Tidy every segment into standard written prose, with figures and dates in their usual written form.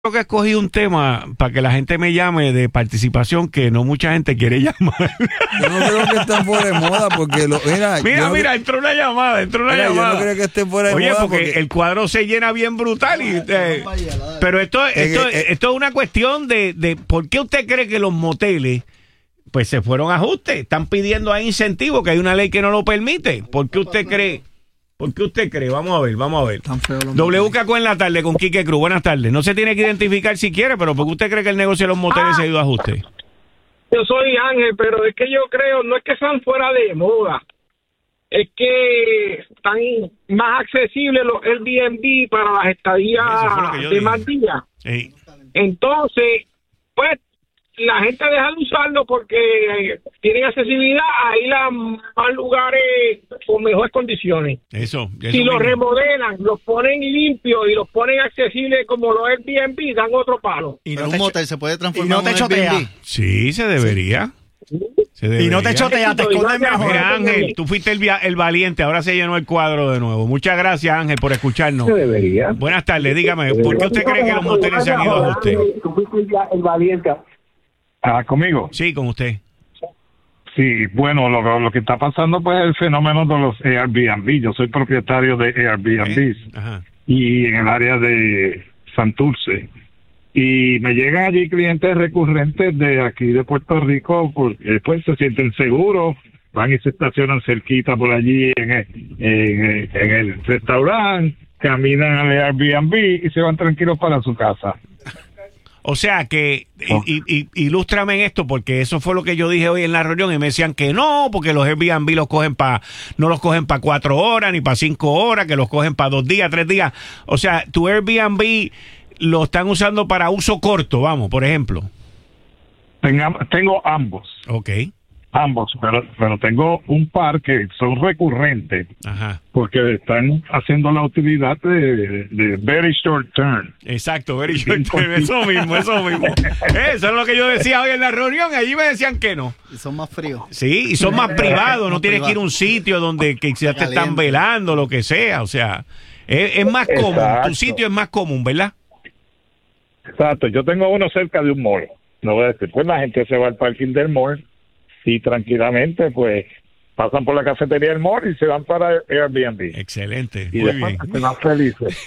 Creo que escogí un tema para que la gente me llame de participación que no mucha gente quiere llamar. Yo no creo que estén fuera de moda porque Mira, entró una llamada. Yo no creo que estén fuera de moda. Oye, porque el cuadro se llena bien brutal. Pero esto es una cuestión de ¿por qué usted cree que los moteles pues se fueron a ajuste? Están pidiendo ahí incentivos, que hay una ley que no lo permite. ¿Por qué usted cree? ¿Por qué usted cree? Vamos a ver. WKQ en la tarde con Quique Cruz. Buenas tardes. No se tiene que identificar si quiere, pero ¿por qué usted cree que el negocio de los moteles se ha ido a ajuste? Yo soy Ángel, pero es que yo creo, no es que sean fuera de moda, es que están más accesibles los Airbnb para las estadías de más días. Sí. Entonces, pues, la gente deja de usarlo porque tienen accesibilidad a ir a más lugares con mejores condiciones. Eso si los remodelan, los ponen limpios y los ponen accesibles como los Airbnb, dan otro palo. Y no un motel se puede transformar en un Airbnb. Sí, se debería. Y no te chotea, te escondes mejor. Mira, Ángel, tú fuiste el valiente, ahora se llenó el cuadro de nuevo. Muchas gracias, Ángel, por escucharnos. Se debería. Buenas tardes, dígame, ¿por qué usted cree que los moteles se han ido a ajuste? Tú fuiste el valiente. ¿Conmigo? Sí, con usted. Sí, bueno, lo que está pasando pues es el fenómeno de los Airbnb. Yo soy propietario de Airbnb y en el área de Santurce. Y me llegan allí clientes recurrentes de aquí de Puerto Rico porque pues se sienten seguros, van y se estacionan cerquita por allí en el restaurante, caminan al Airbnb y se van tranquilos para su casa. O sea que, ilústrame en esto, porque eso fue lo que yo dije hoy en la reunión y me decían que no, porque los Airbnb no los cogen para 4 horas ni para 5 horas, que los cogen para 2 días, 3 días. O sea, tu Airbnb lo están usando para uso corto, vamos, por ejemplo. Tengo ambos. Ok. Ambos, pero tengo un par que son recurrentes. Ajá. Porque están haciendo la utilidad de very short term. Exacto, very short term. Eso mismo. Eso es lo que yo decía hoy en la reunión. Allí me decían que no. Y son más fríos. Sí, y son más privados. No tienes que ir a un sitio donde que ya te están velando, lo que sea. O sea, es más común. Exacto. Tu sitio es más común, ¿verdad? Exacto. Yo tengo uno cerca de un mall. No voy a decir, pues la gente se va al parking del mall y tranquilamente pues pasan por la cafetería del mall y se van para Airbnb. Excelente. Y muy después bien. se van felices.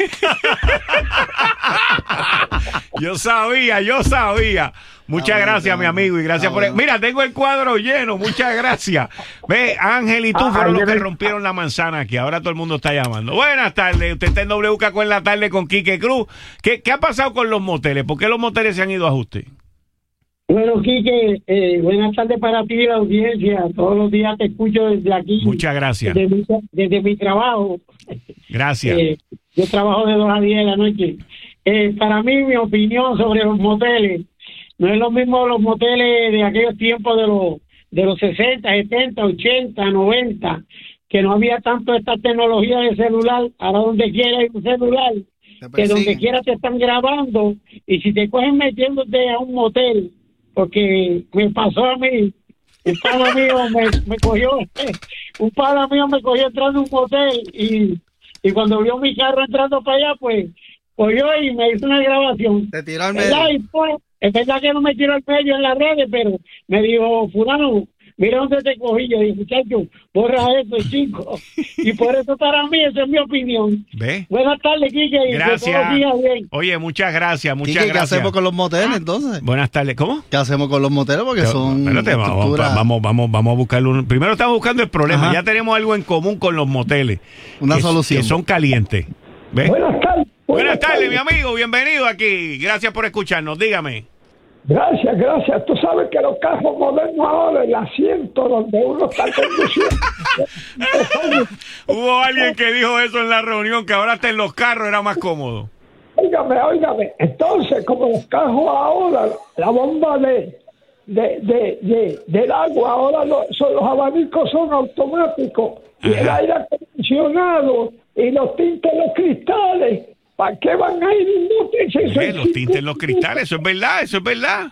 Yo sabía. Muchas gracias, mi amigo, y gracias por... Mira, tengo el cuadro lleno, muchas gracias. Ve, Ángel y tú fueron los que rompieron la manzana aquí, ahora todo el mundo está llamando. Buenas tardes, usted está en WKQ en la tarde con Quique Cruz. ¿Qué ha pasado con los moteles? ¿Por qué los moteles se han ido a ajuste? Bueno, Quique, buenas tardes para ti y la audiencia. Todos los días te escucho desde aquí. Muchas gracias. Desde mi trabajo. Gracias. Yo trabajo de 2 a 10 de la noche. Para mí, mi opinión sobre los moteles, no es lo mismo los moteles de aquellos tiempos de los 60, 70, 80, 90, que no había tanto esta tecnología de celular. Ahora donde quiera hay un celular, que donde quiera te están grabando, y si te cogen metiéndote a un motel, porque me pasó a mí, un pana mío me cogió entrando a un motel y cuando vio mi carro entrando para allá, pues cogió y me hizo una grabación. Te tiró al medio. Y pues, es verdad que no me tiró al medio en las redes, pero me dijo, fulano, mira dónde te cogí. Yo dije, muchacho, borra eso, chico. Y por eso para mí, esa es mi opinión. ¿Ve? Buenas tardes, Quique. Gracias. Bien. Oye, muchas gracias, ¿Qué hacemos con los moteles, entonces? Buenas tardes, ¿cómo? ¿Qué hacemos con los moteles? Porque son... Espérate, vamos a buscar uno. Primero estamos buscando el problema. Ya tenemos algo en común con los moteles. Una solución. Que son calientes. ¿Ves? Buenas tardes. Buenas tardes, mi amigo. Bienvenido aquí. Gracias por escucharnos. Dígame. Gracias. Tú sabes que los carros modernos ahora, el asiento donde uno está conduciendo. Hubo alguien que dijo eso en la reunión, que ahora hasta en los carros era más cómodo. Óigame. Entonces, como los carros ahora, la bomba del agua, ahora los abanicos son automáticos. Y el aire acondicionado y los tintes, los cristales. ¿Para qué van a ir inútiles? Los tintes en los cristales, eso es verdad.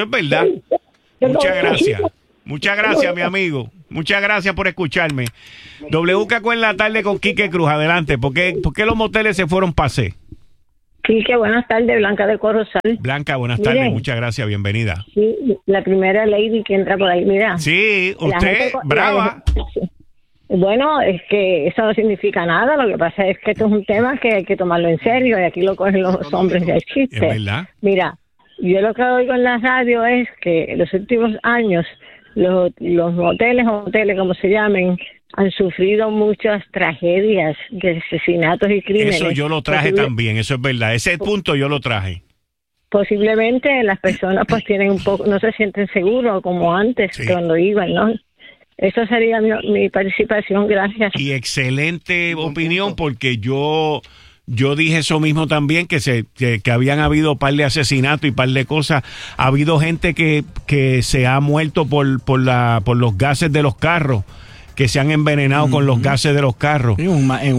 Muchas gracias, mi amigo. Muchas gracias por escucharme. WKQ en la tarde con Quique Cruz, adelante. ¿Por qué los moteles se fueron pasé? Quique, buenas tardes, Blanca de Corozal. Blanca, buenas tardes, muchas gracias, bienvenida. Sí, la primera lady que entra por ahí, mira. Sí, usted, brava. Bueno, es que eso no significa nada, lo que pasa es que esto es un tema que hay que tomarlo en serio y aquí lo cogen los hombres de chiste. Es verdad. Mira, yo lo que oigo en la radio es que en los últimos años los moteles o moteles, como se llamen, han sufrido muchas tragedias de asesinatos y crímenes. Eso yo lo traje también, eso es verdad. Ese punto yo lo traje. Posiblemente las personas pues tienen un poco, no se sienten seguros como antes, cuando iban, ¿no? Eso sería mi participación, gracias. Y excelente opinión, porque yo dije eso mismo también, que habían habido par de asesinatos y par de cosas. Ha habido gente que se ha muerto por los gases de los carros, que se han envenenado con los gases de los carros. Sí,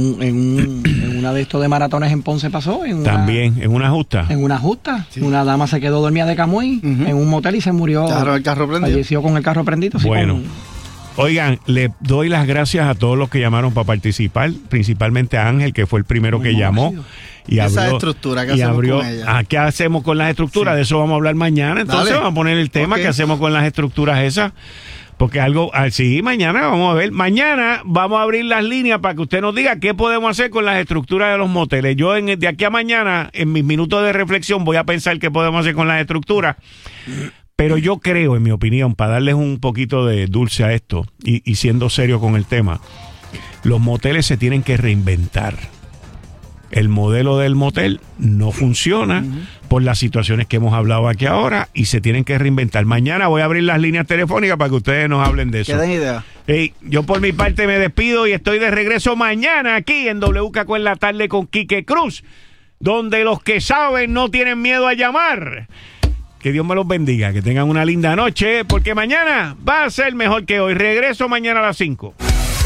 en una de estos de maratones en Ponce pasó. También, en una justa. En una justa. Sí. Una dama se quedó dormida de camuy en un motel y se murió. Claro, el carro prendido. Falleció con el carro prendido. Bueno. Oigan, le doy las gracias a todos los que llamaron para participar, principalmente a Ángel, que fue el primero que llamó. Y esa estructura, ¿qué hacemos con ella? ¿Qué hacemos con las estructuras? Sí. De eso vamos a hablar mañana. Entonces vamos a poner el tema, ¿qué hacemos con las estructuras esas? Porque mañana vamos a ver. Mañana vamos a abrir las líneas para que usted nos diga qué podemos hacer con las estructuras de los moteles. Yo de aquí a mañana, en mis minutos de reflexión, voy a pensar qué podemos hacer con las estructuras. Pero yo creo, en mi opinión, para darles un poquito de dulce a esto y siendo serio con el tema, los moteles se tienen que reinventar. El modelo del motel no funciona por las situaciones que hemos hablado aquí ahora y se tienen que reinventar. Mañana voy a abrir las líneas telefónicas para que ustedes nos hablen de eso. ¿Qué den idea? Yo por mi parte me despido y estoy de regreso mañana aquí en WKQ en la tarde con Quique Cruz, donde los que saben no tienen miedo a llamar. Que Dios me los bendiga, que tengan una linda noche, porque mañana va a ser mejor que hoy. Regreso mañana a las 5.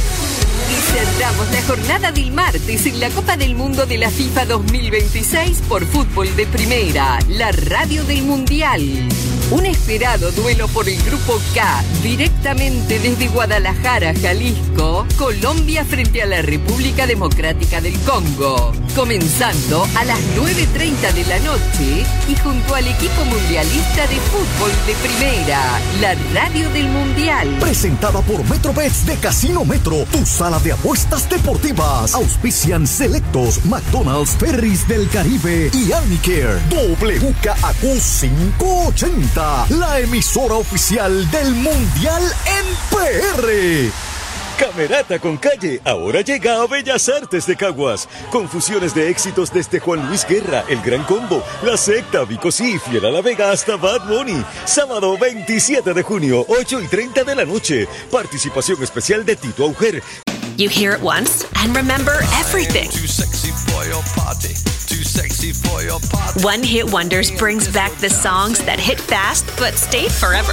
Y cerramos la jornada del martes en la Copa del Mundo de la FIFA 2026 por Fútbol de Primera, la radio del Mundial. Un esperado duelo por el Grupo K, directamente desde Guadalajara, Jalisco, Colombia frente a la República Democrática del Congo. Comenzando a las 9:30 de la noche y junto al equipo mundialista de Fútbol de Primera, la radio del Mundial. Presentada por Metrobets de Casino Metro, tu sala de apuestas deportivas. Auspician Selectos, McDonald's, Ferries del Caribe y Arnicare. WKAQ 580. La emisora oficial del Mundial en PR. Camerata con Calle ahora llega a Bellas Artes de Caguas. Con fusiones de éxitos desde Juan Luis Guerra, El Gran Combo, La Secta, Vico Sí, Fiel a la Vega hasta Bad Bunny. Sábado 27 de junio, 8:30 de la noche. Participación especial de Tito Auger. You hear it once and remember everything. Too sexy for your party. Too sexy for your party. One Hit Wonders brings back the songs that hit fast but stayed forever.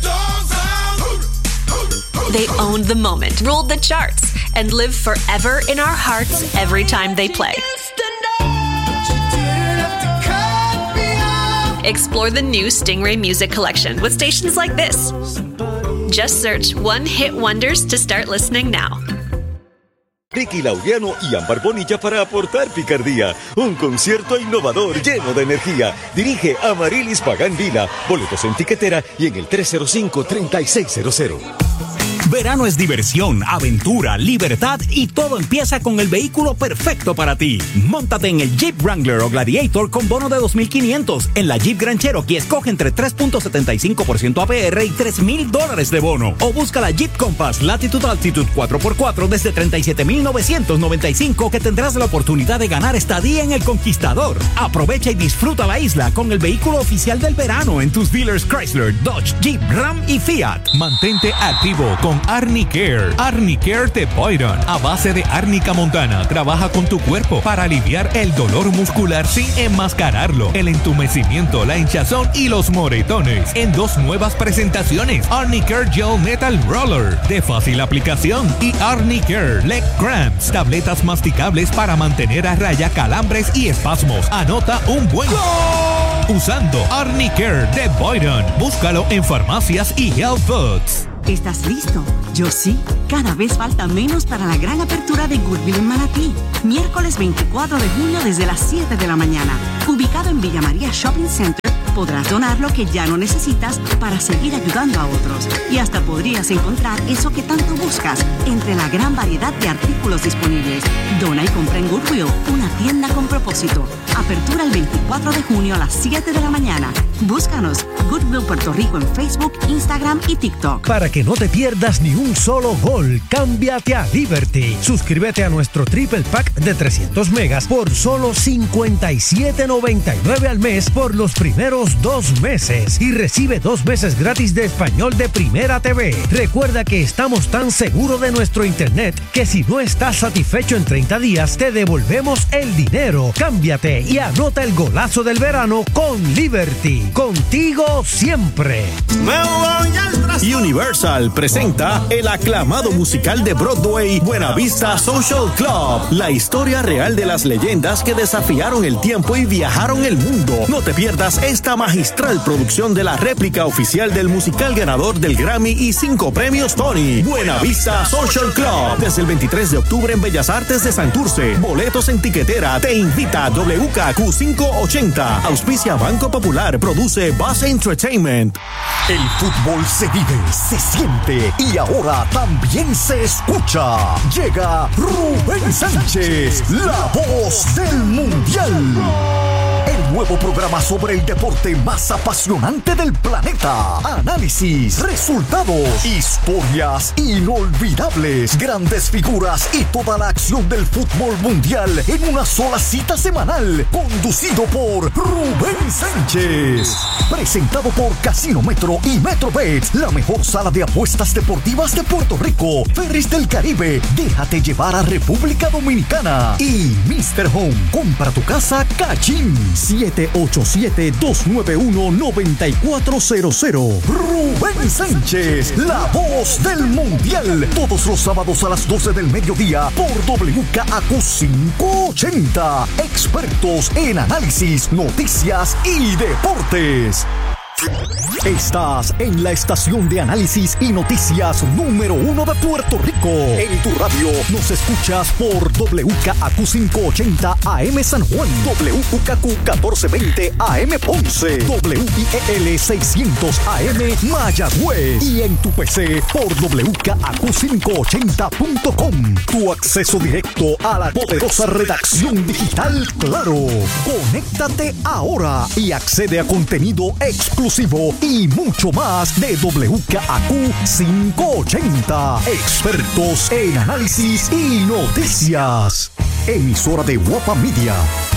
They owned the moment, ruled the charts, and live forever in our hearts every time they play. Explore the new Stingray Music Collection with stations like this. Just search One Hit Wonders to start listening now. Ricky Laureano y Ámbar Bonilla para aportar picardía. Un concierto innovador lleno de energía. Dirige Amarilis Pagán Vila. Boletos en tiquetera y en el 305-3600. Verano es diversión, aventura, libertad y todo empieza con el vehículo perfecto para ti. Móntate en el Jeep Wrangler o Gladiator con bono de $2,500. En la Jeep Grand Cherokee escoge entre 3.75% APR y $3,000 de bono. O busca la Jeep Compass Latitude Altitude 4x4 desde $37,995 que tendrás la oportunidad de ganar estadía en el Conquistador. Aprovecha y disfruta la isla con el vehículo oficial del verano en tus dealers Chrysler, Dodge, Jeep, Ram y Fiat. Mantente activo con Arnicare. Arnicare de Boyron, a base de árnica montana, trabaja con tu cuerpo para aliviar el dolor muscular sin enmascararlo, el entumecimiento, la hinchazón y los moretones. En 2 nuevas presentaciones: Arnicare Gel Metal Roller, de fácil aplicación, y Arnicare Leg Cramps, tabletas masticables para mantener a raya calambres y espasmos. Anota un buen ¡Gol! Usando Arnicare de Boyron. Búscalo en farmacias y health foods. ¿Estás listo? Yo sí. Cada vez falta menos para la gran apertura de Goodwill en Manatí. Miércoles 24 de junio desde las 7 de la mañana. Ubicado en Villa María Shopping Center, podrás donar lo que ya no necesitas para seguir ayudando a otros. Y hasta podrías encontrar eso que tanto buscas entre la gran variedad de artículos disponibles. Dona y compra en Goodwill, una tienda con propósito. Apertura el 24 de junio a las 7 de la mañana. Búscanos, Goodwill Puerto Rico en Facebook, Instagram y TikTok. Para que no te pierdas ni un solo gol, cámbiate a Liberty. Suscríbete a nuestro Triple Pack de 300 megas por solo $57.99 al mes por los primeros 2 meses y recibe 2 meses gratis de español de Primera TV. Recuerda que estamos tan seguros de nuestro internet que si no estás satisfecho en 30 días te devolvemos el dinero. Cámbiate y anota el golazo del verano con Liberty. Contigo siempre. Universal presenta el aclamado musical de Broadway Buena Vista Social Club, la historia real de las leyendas que desafiaron el tiempo y viajaron el mundo. No te pierdas esta magistral producción de la réplica oficial del musical ganador del Grammy y 5 premios Tony, Buena Vista Social Club, desde el 23 de octubre en Bellas Artes de Santurce. Boletos en tiquetera. Te invita WKQ 580. Auspicia Banco Popular. Produce Buzz Entertainment. El fútbol se vive, se siente y ahora también se escucha. Llega Rubén Sánchez, la voz del Mundial. El nuevo programa sobre el deporte más apasionante del planeta. Análisis, resultados, historias inolvidables, grandes figuras y toda la acción del fútbol mundial en una sola cita semanal. Conducido por Rubén Sánchez. Presentado por Casino Metro y MetroBet, la mejor sala de apuestas deportivas de Puerto Rico. Ferris del Caribe, déjate llevar a República Dominicana. Y Mr. Home, compra tu casa Cachín. 787-291-9400. Rubén Sánchez, la voz del Mundial. Todos los sábados a las 12 del mediodía por WKAQ 580. Expertos en análisis, noticias y deportes. Estás en la estación de análisis y noticias número 1 de Puerto Rico. En tu radio nos escuchas por WKAQ 580 AM San Juan, WKAQ 1420 AM Ponce, WIEL 600 AM Mayagüez y en tu PC por WKAQ580.com. Tu acceso directo a la poderosa redacción digital Claro. Conéctate ahora y accede a contenido exclusivo y mucho más de WKAQ 580. Expertos en análisis y noticias. Emisora de Guapa Media.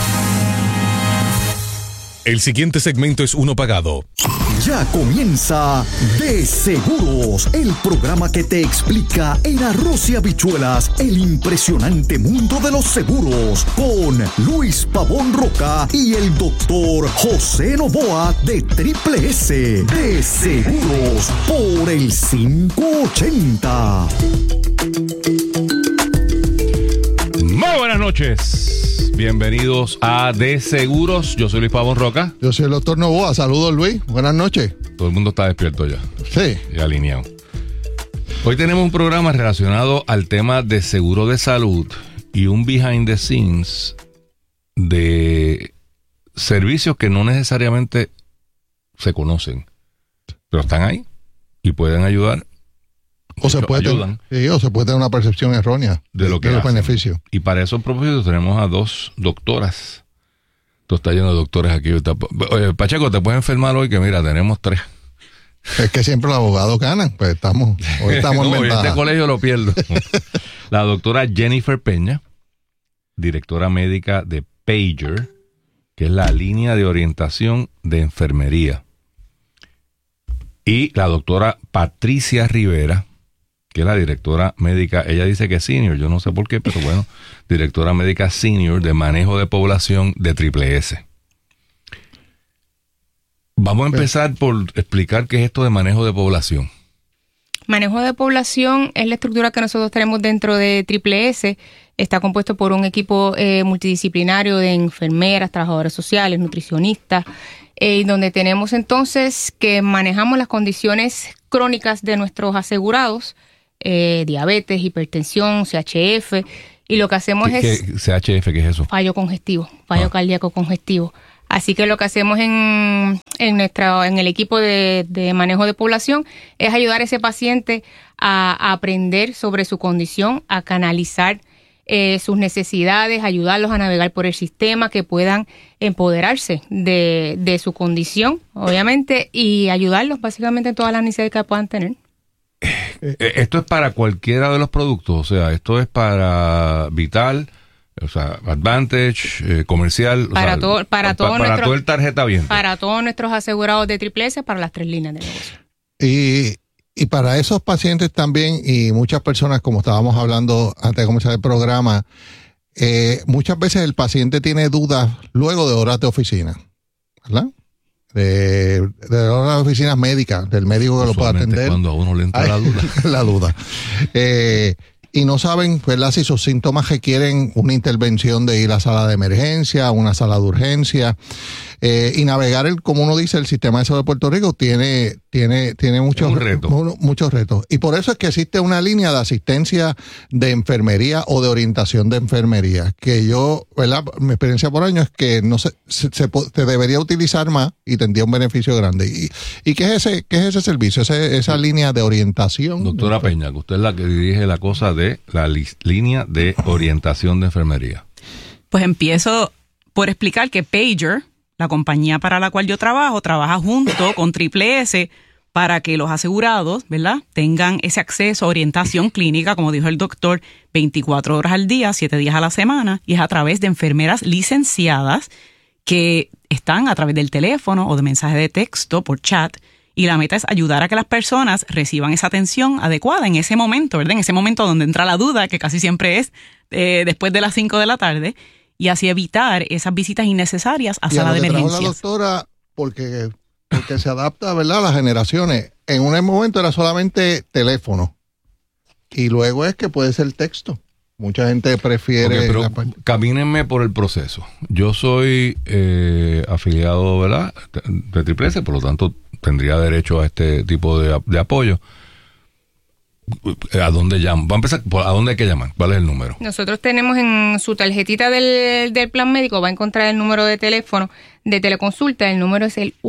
El siguiente segmento es uno pagado. Ya comienza De Seguros, el programa que te explica en arroz y habichuelas el impresionante mundo de los seguros, con Luis Pavón Roca y el doctor José Novoa de Triple S. De Seguros por el 580. Muy buenas noches. Bienvenidos a De Seguros. Yo soy Luis Pavón Roca. Yo soy el doctor Novoa. Saludos, Luis. Buenas noches. Todo el mundo está despierto ya. Sí. Y alineado. Hoy tenemos un programa relacionado al tema de seguro de salud y un behind the scenes de servicios que no necesariamente se conocen, pero están ahí y pueden ayudar. O se puede tener una percepción errónea de lo que los beneficios. Y para esos propósitos tenemos a 2 doctoras. Esto está lleno de doctores aquí. Oye, Pacheco, te puedes enfermar hoy, que mira, tenemos 3. Es que siempre los abogados ganan, pues estamos hoy estamos no, en ventaja. Este colegio lo pierdo. La doctora Jennifer Peña, directora médica de Pager, que es la línea de orientación de enfermería. Y la doctora Patricia Rivera, que es la directora médica, ella dice que es senior, yo no sé por qué, pero bueno, directora médica senior de manejo de población de Triple S. Vamos a empezar por explicar qué es esto de manejo de población. Manejo de población es la estructura que nosotros tenemos dentro de Triple S. Está compuesto por un equipo multidisciplinario de enfermeras, trabajadoras sociales, nutricionistas, donde tenemos entonces que manejamos las condiciones crónicas de nuestros asegurados, diabetes, hipertensión, CHF, y lo que hacemos es... CHF, ¿qué es eso? Fallo congestivo, fallo cardíaco congestivo. Así que lo que hacemos en el equipo de manejo de población es ayudar a ese paciente a aprender sobre su condición, a canalizar sus necesidades, ayudarlos a navegar por el sistema, que puedan empoderarse de su condición, obviamente, y ayudarlos básicamente en todas las necesidades que puedan tener. Esto es para cualquiera de los productos, o sea, esto es para Vital, o sea, Advantage, comercial, para todo el tarjeta bien. Para todos nuestros asegurados de Triple S, para las 3 líneas de negocio. Y para esos pacientes también, y muchas personas, como estábamos hablando antes de comenzar el programa, muchas veces el paciente tiene dudas luego de horas de oficina, ¿verdad? De horas de oficinas médicas, del médico que lo puede atender. Cuando a uno le entra la duda. La duda. Y no saben, ¿verdad?, si sus síntomas requieren una intervención de ir a sala de emergencia, a una sala de urgencia. Y navegar, como uno dice, el sistema de salud de Puerto Rico tiene muchos retos. Y por eso es que existe una línea de asistencia de enfermería o de orientación de enfermería, que yo, ¿verdad?, mi experiencia por año es que no se debería utilizar más y tendría un beneficio grande. ¿Y qué es ese servicio, esa línea de orientación? Doctora Peña, que usted es la que dirige la cosa de la línea de orientación de enfermería. Pues empiezo por explicar que Pager, la compañía para la cual yo trabaja junto con Triple S para que los asegurados, ¿verdad?, tengan ese acceso a orientación clínica, como dijo el doctor, 24 horas al día, 7 días a la semana, y es a través de enfermeras licenciadas que están a través del teléfono o de mensaje de texto por chat, y la meta es ayudar a que las personas reciban esa atención adecuada en ese momento, ¿verdad?, en ese momento donde entra la duda, que casi siempre es después de las 5 de la tarde, y así evitar esas visitas innecesarias a sala de emergencias. La doctora, porque se adapta, ¿verdad?, a las generaciones. En un momento era solamente teléfono y luego es que puede ser texto. Mucha gente prefiere... Pero camínenme por el proceso. Yo soy afiliado, ¿verdad?, de Triple S, por lo tanto tendría derecho a este tipo de apoyo. ¿A dónde llamo? Va a empezar, ¿a dónde hay que llamar? ¿Cuál es el número? Nosotros tenemos en su tarjetita del plan médico, va a encontrar el número de teléfono de teleconsulta. El número es el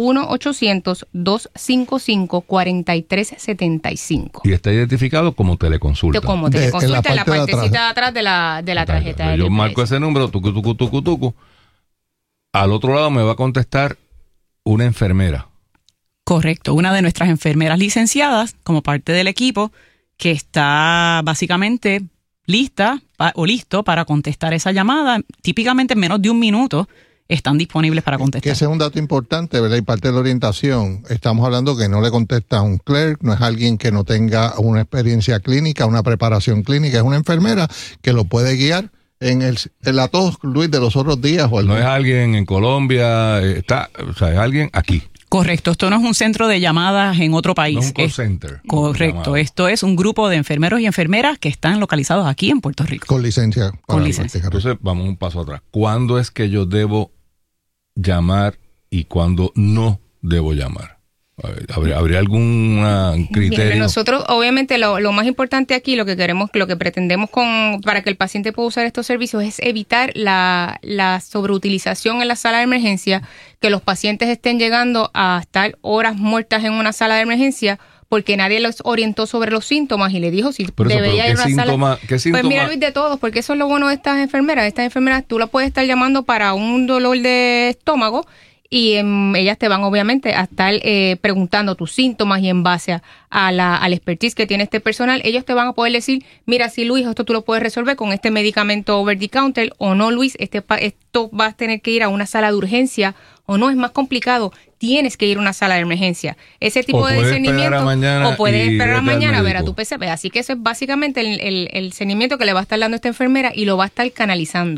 1-800-255-4375. Y está identificado como teleconsulta. Como teleconsulta en la partecita de atrás de la tarjeta. Yo marco ese número, tucu. Al otro lado me va a contestar una enfermera. Correcto, una de nuestras enfermeras licenciadas como parte del equipo, que está básicamente lista o listo para contestar esa llamada. Típicamente en menos de un minuto están disponibles para contestar. Que ese es un dato importante, ¿verdad? Y parte de la orientación. Estamos hablando que no le contesta a un clerk, no es alguien que no tenga una experiencia clínica, una preparación clínica, es una enfermera que lo puede guiar en la tos, Luis, de los otros días. No es alguien en Colombia, es alguien aquí. Correcto, esto no es un centro de llamadas en otro país. No es un call center. Correcto, esto es un grupo de enfermeros y enfermeras que están localizados aquí en Puerto Rico. Con licencia. Entonces, vamos un paso atrás. ¿Cuándo es que yo debo llamar y cuándo no debo llamar? ¿Habría algún criterio? Bien, nosotros, obviamente, lo más importante aquí, lo que pretendemos para que el paciente pueda usar estos servicios es evitar la sobreutilización en la sala de emergencia, que los pacientes estén llegando a estar horas muertas en una sala de emergencia porque nadie los orientó sobre los síntomas y le dijo si debería ir a una sala. ¿Qué síntoma? Pues mira, Luis, de todos, porque eso es lo bueno de estas enfermeras. Estas enfermeras tú las puedes estar llamando para un dolor de estómago, y ellas te van obviamente a estar preguntando tus síntomas, y en base al expertise que tiene este personal, ellos te van a poder decir, mira, sí, Luis, esto tú lo puedes resolver con este medicamento over the counter, o no, Luis, esto vas a tener que ir a una sala de urgencia, o no, es más complicado, tienes que ir a una sala de emergencia. Ese tipo de discernimiento, o puedes esperar a mañana a ver a tu PCP. Así que eso es básicamente el discernimiento que le va a estar dando esta enfermera, y lo va a estar canalizando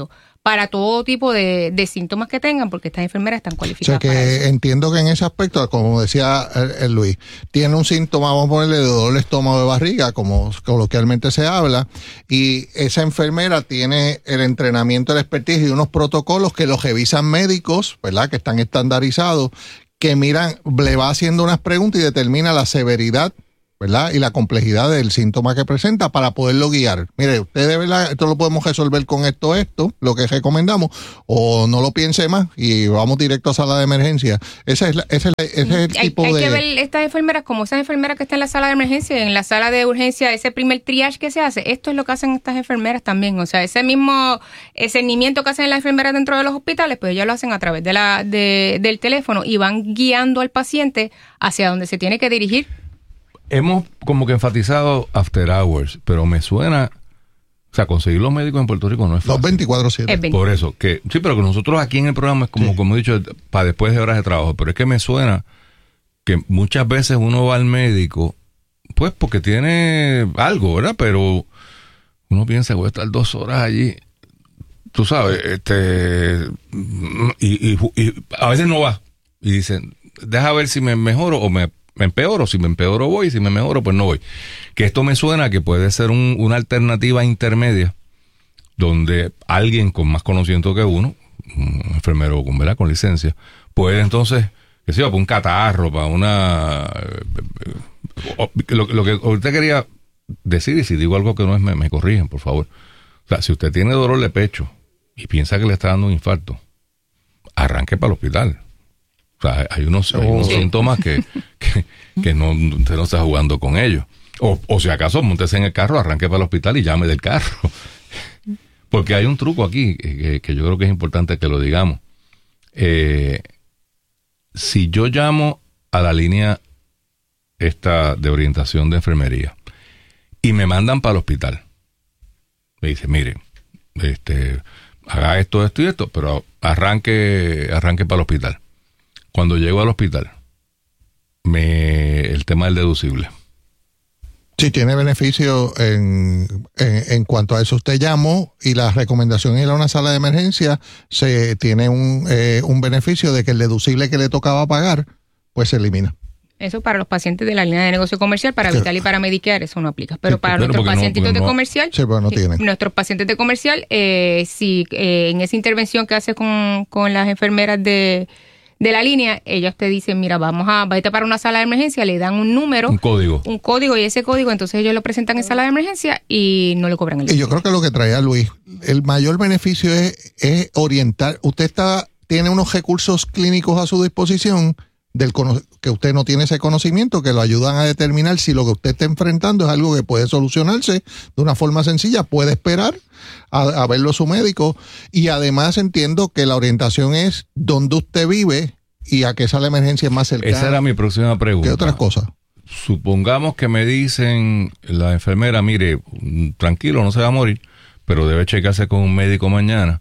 para todo tipo de síntomas que tengan, porque estas enfermeras están cualificadas. O sea que para eso. entiendo que en ese aspecto, como decía el Luis, tiene un síntoma, vamos a ponerle de dolor de estómago, de barriga, como coloquialmente se habla, y esa enfermera tiene el entrenamiento, el expertise y unos protocolos que los revisan médicos, ¿verdad?, que están estandarizados, que miran, le va haciendo unas preguntas y determina la severidad, ¿verdad?, y la complejidad del síntoma que presenta para poderlo guiar. Mire, usted de verdad, esto lo podemos resolver con esto, lo que recomendamos, o no lo piense más y vamos directo a sala de emergencia. Ese es el tipo de... Hay que ver estas enfermeras como esas enfermeras que están en la sala de emergencia, en la sala de urgencia, ese primer triage que se hace, esto es lo que hacen estas enfermeras también. O sea, ese mismo cernimiento que hacen las enfermeras dentro de los hospitales, pues ellas lo hacen a través del teléfono y van guiando al paciente hacia donde se tiene que dirigir. Hemos como que enfatizado after hours, pero me suena, o sea, conseguir los médicos en Puerto Rico no es fácil. Los 24/7. Por eso, que sí, pero que nosotros aquí en el programa es como he dicho, para después de horas de trabajo, pero es que me suena que muchas veces uno va al médico, pues porque tiene algo, ¿verdad? Pero uno piensa, voy a estar 2 horas allí, tú sabes, y a veces no va, y dicen, deja ver si me mejoro o me empeoro, si me empeoro voy, si me mejoro pues no voy. Que esto me suena que puede ser una alternativa intermedia donde alguien con más conocimiento que uno, un enfermero con licencia, puede entonces, que sea para un catarro, para una... Lo que usted quería decir, y si digo algo que no es, me corrigen, por favor. O sea, si usted tiene dolor de pecho y piensa que le está dando un infarto, arranque para el hospital. O sea, hay unos síntomas que no, usted no está jugando con ellos. O si acaso, montese en el carro, arranque para el hospital y llame del carro. Porque hay un truco aquí que yo creo que es importante que lo digamos. Si yo llamo a la línea esta de orientación de enfermería y me mandan para el hospital, me dice, mire, haga esto y esto, pero arranque para el hospital. Cuando llego al hospital, el tema del deducible. Sí, tiene beneficio en cuanto a eso. Usted llamó y la recomendación es ir a una sala de emergencia, se tiene un beneficio de que el deducible que le tocaba pagar, pues se elimina. Eso para los pacientes de la línea de negocio comercial, para Vital y para Medicare, eso no aplica. Pero para nuestros pacientitos de comercial, sí, pero no tienen. Nuestros pacientes de comercial, si en esa intervención que hace con las enfermeras de la línea, ellos te dicen, mira, vete para una sala de emergencia, le dan un número, un código, y ese código entonces ellos lo presentan en sala de emergencia y no le cobran el dinero. Y yo creo que lo que traía Luis, el mayor beneficio es orientar. Usted tiene unos recursos clínicos a su disposición que usted no tiene ese conocimiento, que lo ayudan a determinar si lo que usted está enfrentando es algo que puede solucionarse de una forma sencilla, puede esperar a verlo su médico, y además entiendo que la orientación es dónde usted vive y a qué sala de emergencia es más cercana. Esa era mi próxima pregunta. ¿Qué otras cosas? Supongamos que me dicen la enfermera, mire, tranquilo, no se va a morir, pero debe checarse con un médico mañana.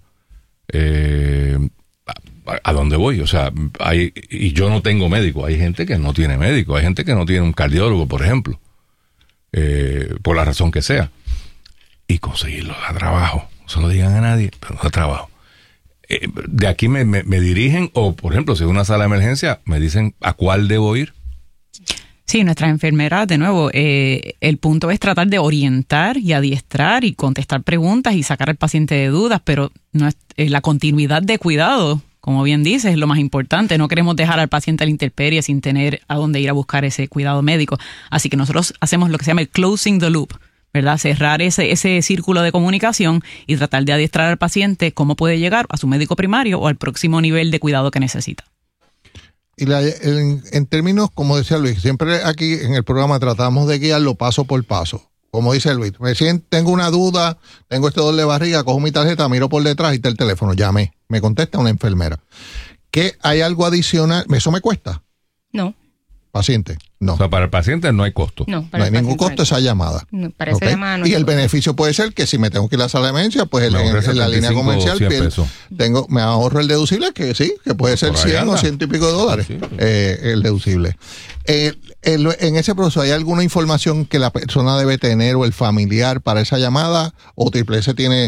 ¿A dónde voy? O sea, y yo no tengo médico. Hay gente que no tiene médico. Hay gente que no tiene un cardiólogo, por ejemplo. Por la razón que sea. Y conseguirlo da trabajo. No se lo digan a nadie, pero da trabajo. De aquí me dirigen, o por ejemplo, si es una sala de emergencia, me dicen a cuál debo ir. Sí, nuestras enfermeras, de nuevo, el punto es tratar de orientar y adiestrar y contestar preguntas y sacar al paciente de dudas, pero no es, la continuidad de cuidado, como bien dices, es lo más importante. No queremos dejar al paciente a la intemperie sin tener a dónde ir a buscar ese cuidado médico. Así que nosotros hacemos lo que se llama el closing the loop, ¿verdad? Cerrar ese círculo de comunicación y tratar de adiestrar al paciente cómo puede llegar a su médico primario o al próximo nivel de cuidado que necesita. Y en términos, como decía Luis, siempre aquí en el programa tratamos de guiarlo paso por paso. Como dice Luis, tengo una duda, tengo este dolor de barriga, cojo mi tarjeta, miro por detrás y está el teléfono, llamé, me contesta una enfermera. ¿Qué hay algo adicional? ¿Eso me cuesta? No. Paciente, no. O sea, para el paciente no hay costo. No hay ningún costo esa llamada. No, para esa llamada no. Y el beneficio puede ser que si me tengo que ir a la sala de emergencia, pues en la línea comercial me ahorro el deducible, que sí, que puede ser 100 o 100 y pico de dólares, el deducible. En ese proceso, ¿hay alguna información que la persona debe tener o el familiar para esa llamada? ¿O Triple S tiene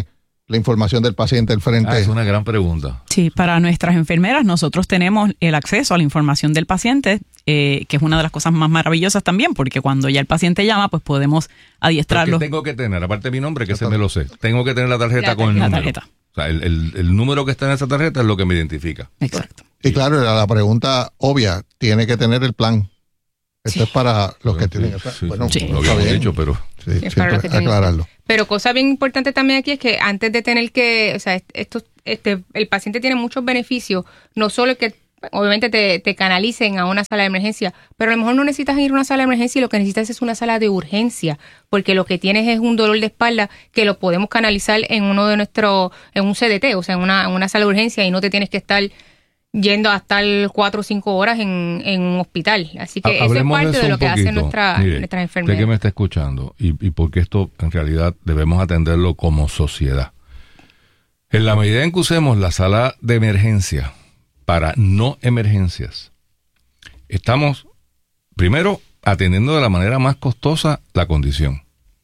la información del paciente al frente? Es una gran pregunta. Sí, para nuestras enfermeras nosotros tenemos el acceso a la información del paciente, que es una de las cosas más maravillosas también, porque cuando ya el paciente llama, pues podemos adiestrarlo. ¿Qué tengo que tener? Aparte de mi nombre, que ese me lo sé. Tengo que tener la tarjeta con el número. Tarjeta. O sea, el número que está en esa tarjeta es lo que me identifica. Exacto. Y claro, la pregunta obvia, tiene que tener el plan. Esto es para los que tienen el plan. Bueno, lo habíamos dicho, pero... es para los que aclararlo. Pero cosa bien importante también aquí es que antes de tener que, o sea, el paciente tiene muchos beneficios, no solo que obviamente te canalicen a una sala de emergencia, pero a lo mejor no necesitas ir a una sala de emergencia y lo que necesitas es una sala de urgencia, porque lo que tienes es un dolor de espalda que lo podemos canalizar en en un CDT, o sea, en una sala de urgencia, y no te tienes que estar yendo a estar 4 o 5 horas en un hospital. Así que eso es parte de lo que hacen nuestras enfermeras. Usted que me está escuchando, y porque esto en realidad debemos atenderlo como sociedad. En la medida en que usemos la sala de emergencia para no emergencias, estamos primero atendiendo de la manera más costosa la condición.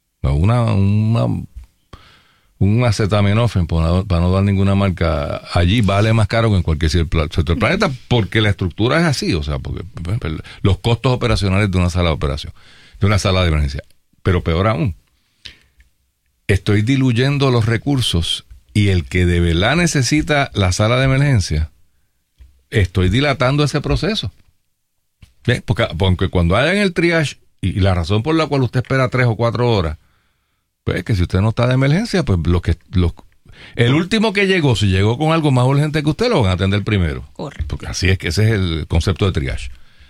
Un acetaminofén, para no dar ninguna marca, allí vale más caro que en cualquier sector del planeta, porque la estructura es así, o sea, porque los costos operacionales de una sala de operación, de una sala de emergencia. Pero peor aún, estoy diluyendo los recursos, y el que de verdad necesita la sala de emergencia, estoy dilatando ese proceso. ¿Ves? Porque cuando hayan el triage, y la razón por la cual usted espera 3 o 4 horas, pues que si usted no está de emergencia, pues el último que llegó, si llegó con algo más urgente que usted, lo van a atender primero. Correcto. Porque así es que ese es el concepto de triage.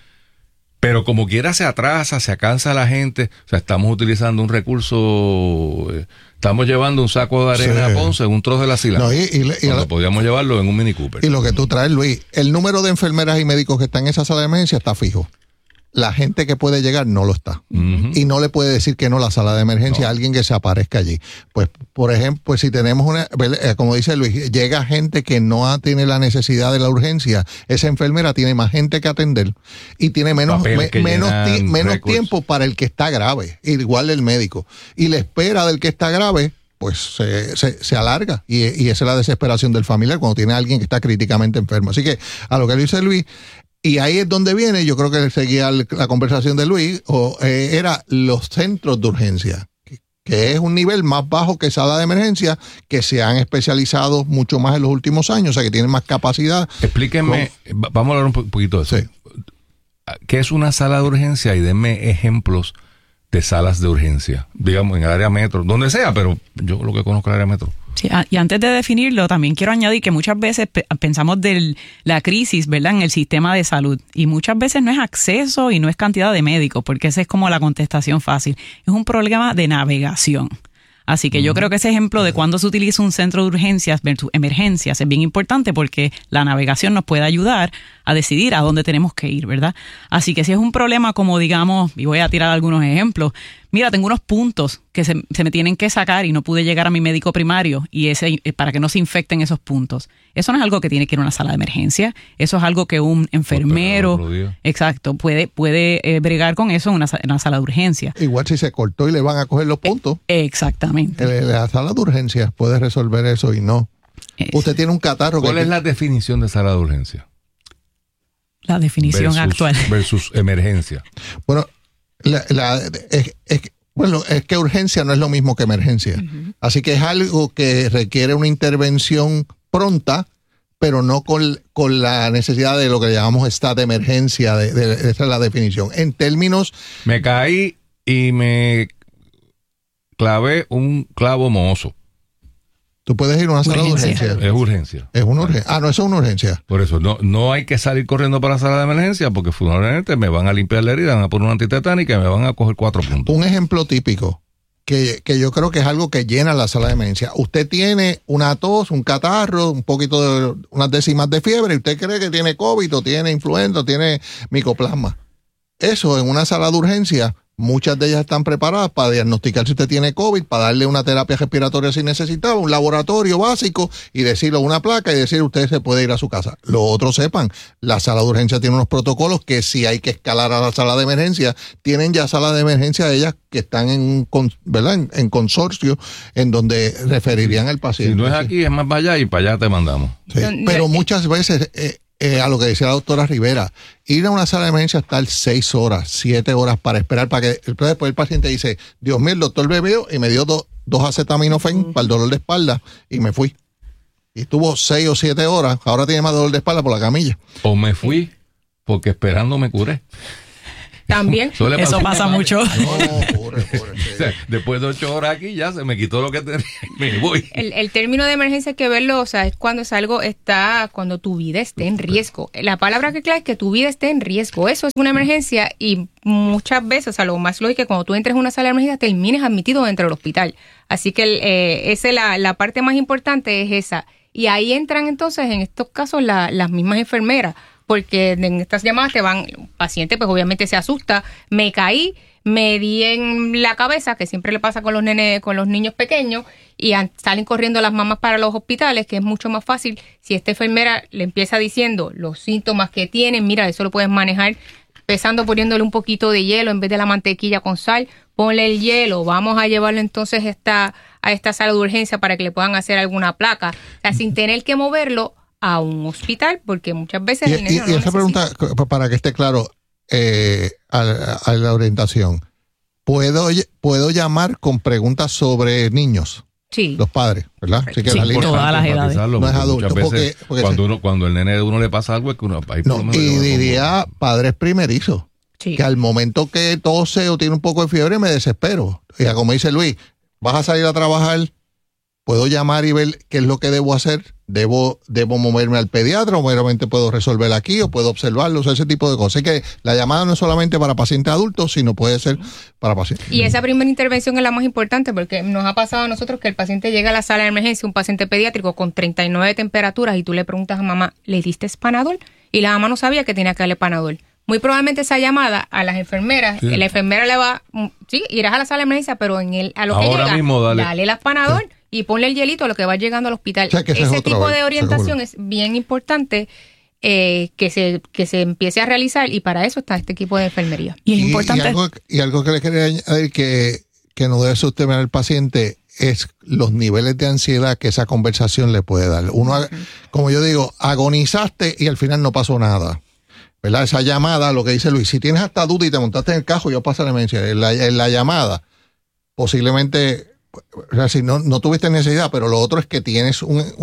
Pero como quiera se atrasa, se cansa la gente. O sea, estamos utilizando un recurso, estamos llevando un saco de arena a Ponce, un trozo de la Sila. Cuando podíamos llevarlo en un Mini Cooper. Y lo que tú traes, Luis, el número de enfermeras y médicos que están en esa sala de emergencia está fijo. La gente que puede llegar no lo está. Y no le puede decir que no la sala de emergencia a alguien que se aparezca allí. Pues, por ejemplo, si tenemos como dice Luis, llega gente que no tiene la necesidad de la urgencia, esa enfermera tiene más gente que atender y tiene menos tiempo para el que está grave, igual el médico. Y la espera del que está grave, pues se alarga. Y esa es la desesperación del familiar cuando tiene a alguien que está críticamente enfermo. Así que, a lo que dice Luis, y ahí es donde viene, yo creo que seguía la conversación de Luis, era los centros de urgencia, que es un nivel más bajo que sala de emergencia, que se han especializado mucho más en los últimos años, o sea, que tienen más capacidad. Explíquenme, vamos a hablar un poquito de eso. Sí. ¿Qué es una sala de urgencia? Y denme ejemplos de salas de urgencia, digamos, en el área metro, donde sea, pero yo lo que conozco es el área metro. Sí, y antes de definirlo, también quiero añadir que muchas veces pensamos de la crisis, ¿verdad?, en el sistema de salud. Y muchas veces no es acceso y no es cantidad de médicos, porque esa es como la contestación fácil. Es un problema de navegación. Así que yo creo que ese ejemplo de cuando se utiliza un centro de urgencias versus emergencias es bien importante, porque la navegación nos puede ayudar a decidir a dónde tenemos que ir, ¿verdad? Así que si es un problema como, digamos, y voy a tirar algunos ejemplos, mira, tengo unos puntos que se me tienen que sacar y no pude llegar a mi médico primario y para que no se infecten esos puntos. Eso no es algo que tiene que ir a una sala de emergencia, eso es algo que un enfermero, exacto, puede bregar con eso en una sala de urgencia. Igual si se cortó y le van a coger los puntos. Exactamente. La sala de urgencias puede resolver eso y no. Usted tiene un catarro. ¿Cuál es la definición de sala de urgencia? La definición actual. Versus emergencia. Bueno, es que urgencia no es lo mismo que emergencia. Así que es algo que requiere una intervención pronta, pero no con la necesidad de lo que llamamos estado de emergencia. Esa es la definición. En términos... Me caí y me clavé un clavo mohoso. Tú puedes ir a una sala de urgencia. Es urgencia. Es una urgencia. No, eso es una urgencia. Por eso, no hay que salir corriendo para la sala de emergencia, porque fundamentalmente me van a limpiar la herida, van a poner una antitetánica y me van a coger 4 puntos. Un ejemplo típico, que yo creo que es algo que llena la sala de emergencia. Usted tiene una tos, un catarro, un poquito de unas décimas de fiebre, y usted cree que tiene COVID, o tiene influenza, o tiene micoplasma. Eso en una sala de urgencia Muchas de ellas están preparadas para diagnosticar si usted tiene COVID, para darle una terapia respiratoria si necesitaba, un laboratorio básico y decirle una placa y decir usted se puede ir a su casa. Los otros sepan, la sala de urgencia tiene unos protocolos que si hay que escalar a la sala de emergencia, tienen ya sala de emergencia ellas que están ¿verdad? En consorcio en donde referirían al paciente. Si no es aquí, es más para allá y para allá te mandamos. Sí, pero muchas veces... a lo que decía la doctora Rivera, ir a una sala de emergencia estar 6 horas, 7 horas para esperar para que después el paciente dice, Dios mío, el doctor bebió y me dio dos acetaminofén para el dolor de espalda y me fui. Y estuvo 6 o 7 horas, ahora tiene más dolor de espalda por la camilla. O me fui porque esperando me curé. También. Eso pasa mucho. No, pobre. O sea, después de 8 horas aquí ya se me quitó lo que tenía y me voy. El término de emergencia hay que verlo, o sea, es cuando es algo cuando tu vida esté en riesgo. La palabra que clave es que tu vida esté en riesgo. Eso es una emergencia y muchas veces, o sea, lo más lógico es que cuando tú entres en una sala de emergencia termines admitido dentro del hospital. Así que esa es la parte más importante es esa. Y ahí entran entonces en estos casos las mismas enfermeras. Porque en estas llamadas el paciente pues obviamente se asusta, me caí, me di en la cabeza, que siempre le pasa con los niños pequeños, y salen corriendo las mamás para los hospitales, que es mucho más fácil si esta enfermera le empieza diciendo los síntomas que tienen, mira, eso lo puedes manejar empezando poniéndole un poquito de hielo en vez de la mantequilla con sal, ponle el hielo, vamos a llevarlo entonces a esta sala de urgencia para que le puedan hacer alguna placa, o sea, sin tener que moverlo a un hospital, porque muchas veces... Y esa pregunta, para que esté claro, a la orientación, ¿puedo llamar con preguntas sobre niños? Sí. Los padres, ¿verdad? Así que sí, por todas las edades. No es adulto. Porque cuando el nene de uno le pasa algo, es que uno... y diría padres primerizos, sí, que al momento que tose o tiene un poco de fiebre me desespero. Y como dice Luis, vas a salir a trabajar, puedo llamar y ver qué es lo que debo hacer. ¿Debo moverme al pediatra o meramente puedo resolver aquí o puedo observarlo? O sea, ese tipo de cosas. Así que la llamada no es solamente para pacientes adultos, sino puede ser para pacientes. Y esa primera intervención es la más importante porque nos ha pasado a nosotros que el paciente llega a la sala de emergencia, un paciente pediátrico con 39 de temperaturas y tú le preguntas a mamá, ¿le diste Panadol? Y la mamá no sabía que tenía que darle Panadol. Muy probablemente esa llamada a las enfermeras, sí, la enfermera le va, sí, irás a la sala de emergencia, pero a lo que ahora llega, mismo dale las Panadol. Sí. Y ponle el hielito a lo que va llegando al hospital. O sea, ese tipo de orientación es bien importante que se empiece a realizar y para eso está este equipo de enfermería. Y es importante. Y algo que le quería añadir que no debe sostener al paciente es los niveles de ansiedad que esa conversación le puede dar. Uno, como yo digo, agonizaste y al final no pasó nada. ¿Verdad? Esa llamada, lo que dice Luis, si tienes hasta duda y te montaste en el cajo, yo paso la emergencia. En la llamada, posiblemente... O sea, si no tuviste necesidad, pero lo otro es que tienes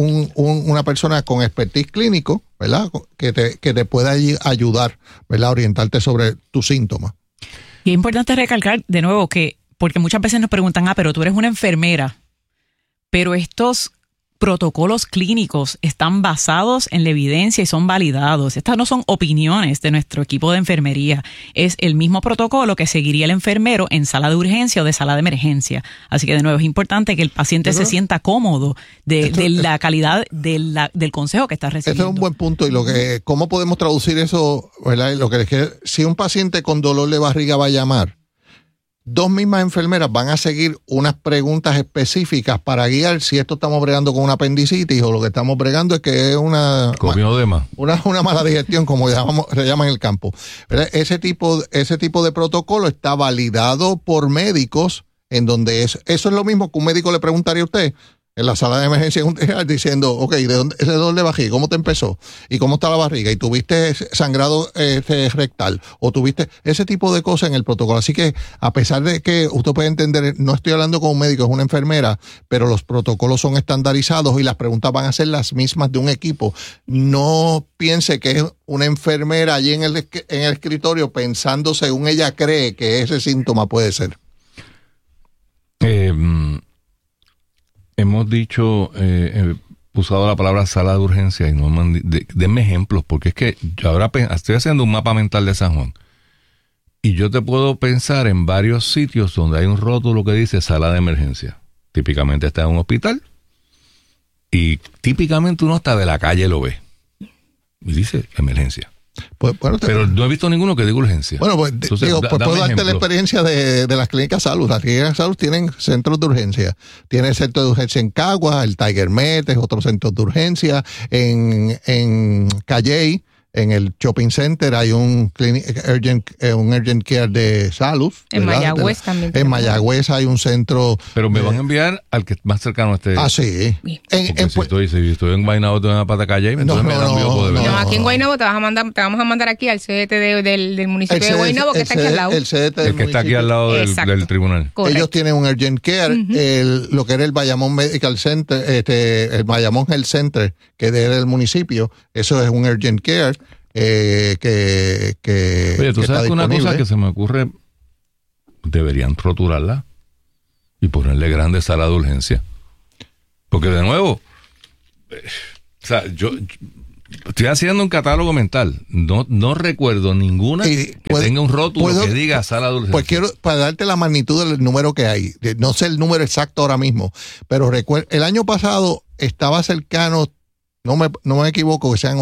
una persona con expertise clínico, ¿verdad? Que te pueda ayudar, ¿verdad? A orientarte sobre tus síntomas. Y es importante recalcar de nuevo que, porque muchas veces nos preguntan, pero tú eres una enfermera, pero estos protocolos clínicos están basados en la evidencia y son validados. Estas no son opiniones de nuestro equipo de enfermería. Es el mismo protocolo que seguiría el enfermero en sala de urgencia o de sala de emergencia. Así que, de nuevo, es importante que el paciente se sienta cómodo de la calidad del consejo que está recibiendo. Ese es un buen punto. Y ¿cómo podemos traducir eso? ¿Verdad? Si un paciente con dolor de barriga va a llamar, dos mismas enfermeras van a seguir unas preguntas específicas para guiar si esto estamos bregando con una apendicitis o lo que estamos bregando es que es una mala digestión, como se llama en el campo. Ese tipo de protocolo está validado por médicos en donde eso es lo mismo que un médico le preguntaría a usted en la sala de emergencia diciendo, ok, ¿de dónde ese dolor de barriga? ¿Cómo te empezó? ¿Y cómo está la barriga? ¿Y tuviste sangrado rectal? ¿O tuviste ese tipo de cosas en el protocolo? Así que, a pesar de que usted puede entender, no estoy hablando con un médico, es una enfermera, pero los protocolos son estandarizados y las preguntas van a ser las mismas de un equipo. No piense que es una enfermera allí en el escritorio pensando según ella cree que ese síntoma puede ser. Hemos dicho, usado la palabra sala de urgencia y denme ejemplos, porque es que yo ahora estoy haciendo un mapa mental de San Juan y yo te puedo pensar en varios sitios donde hay un rótulo que dice sala de emergencia. Típicamente está en un hospital y típicamente uno hasta de la calle lo ve y dice emergencia. Pues, bueno, pero no he visto ninguno que diga urgencia. Bueno, pues, entonces, puedo darte la experiencia de las clínicas de salud. Las clínicas de salud tienen centros de urgencia. Tiene el centro de urgencia en Caguas, el Tiger Med es otro centro de urgencia. En Calley, en el shopping center, hay un urgent care de salud. En Mayagüez también. En Mayagüez hay un centro. Pero me van a enviar al que más cercano esté. Ah, sí. Si estoy en Guaynabo, tengo una pata Calle, entonces me la envío por No, aquí en Guaynabo te vamos a mandar aquí al CDT del municipio de Guaynabo, que está aquí al lado. El CDT el que está aquí al lado del tribunal. Correcto. Ellos tienen un urgent care, lo que era el Bayamón Medical Center, el Bayamón Health Center, que era el municipio, eso es un urgent care. Oye, tú sabes que una cosa que se me ocurre, deberían roturarla y ponerle grande sala de urgencia, porque de nuevo, o sea, yo estoy haciendo un catálogo mental, no recuerdo ninguna que tenga un rótulo que diga sala de urgencia. Pues quiero, para darte la magnitud del número que hay, no sé el número exacto ahora mismo, pero recuerdo, el año pasado estaba cercano, no me equivoco, que sean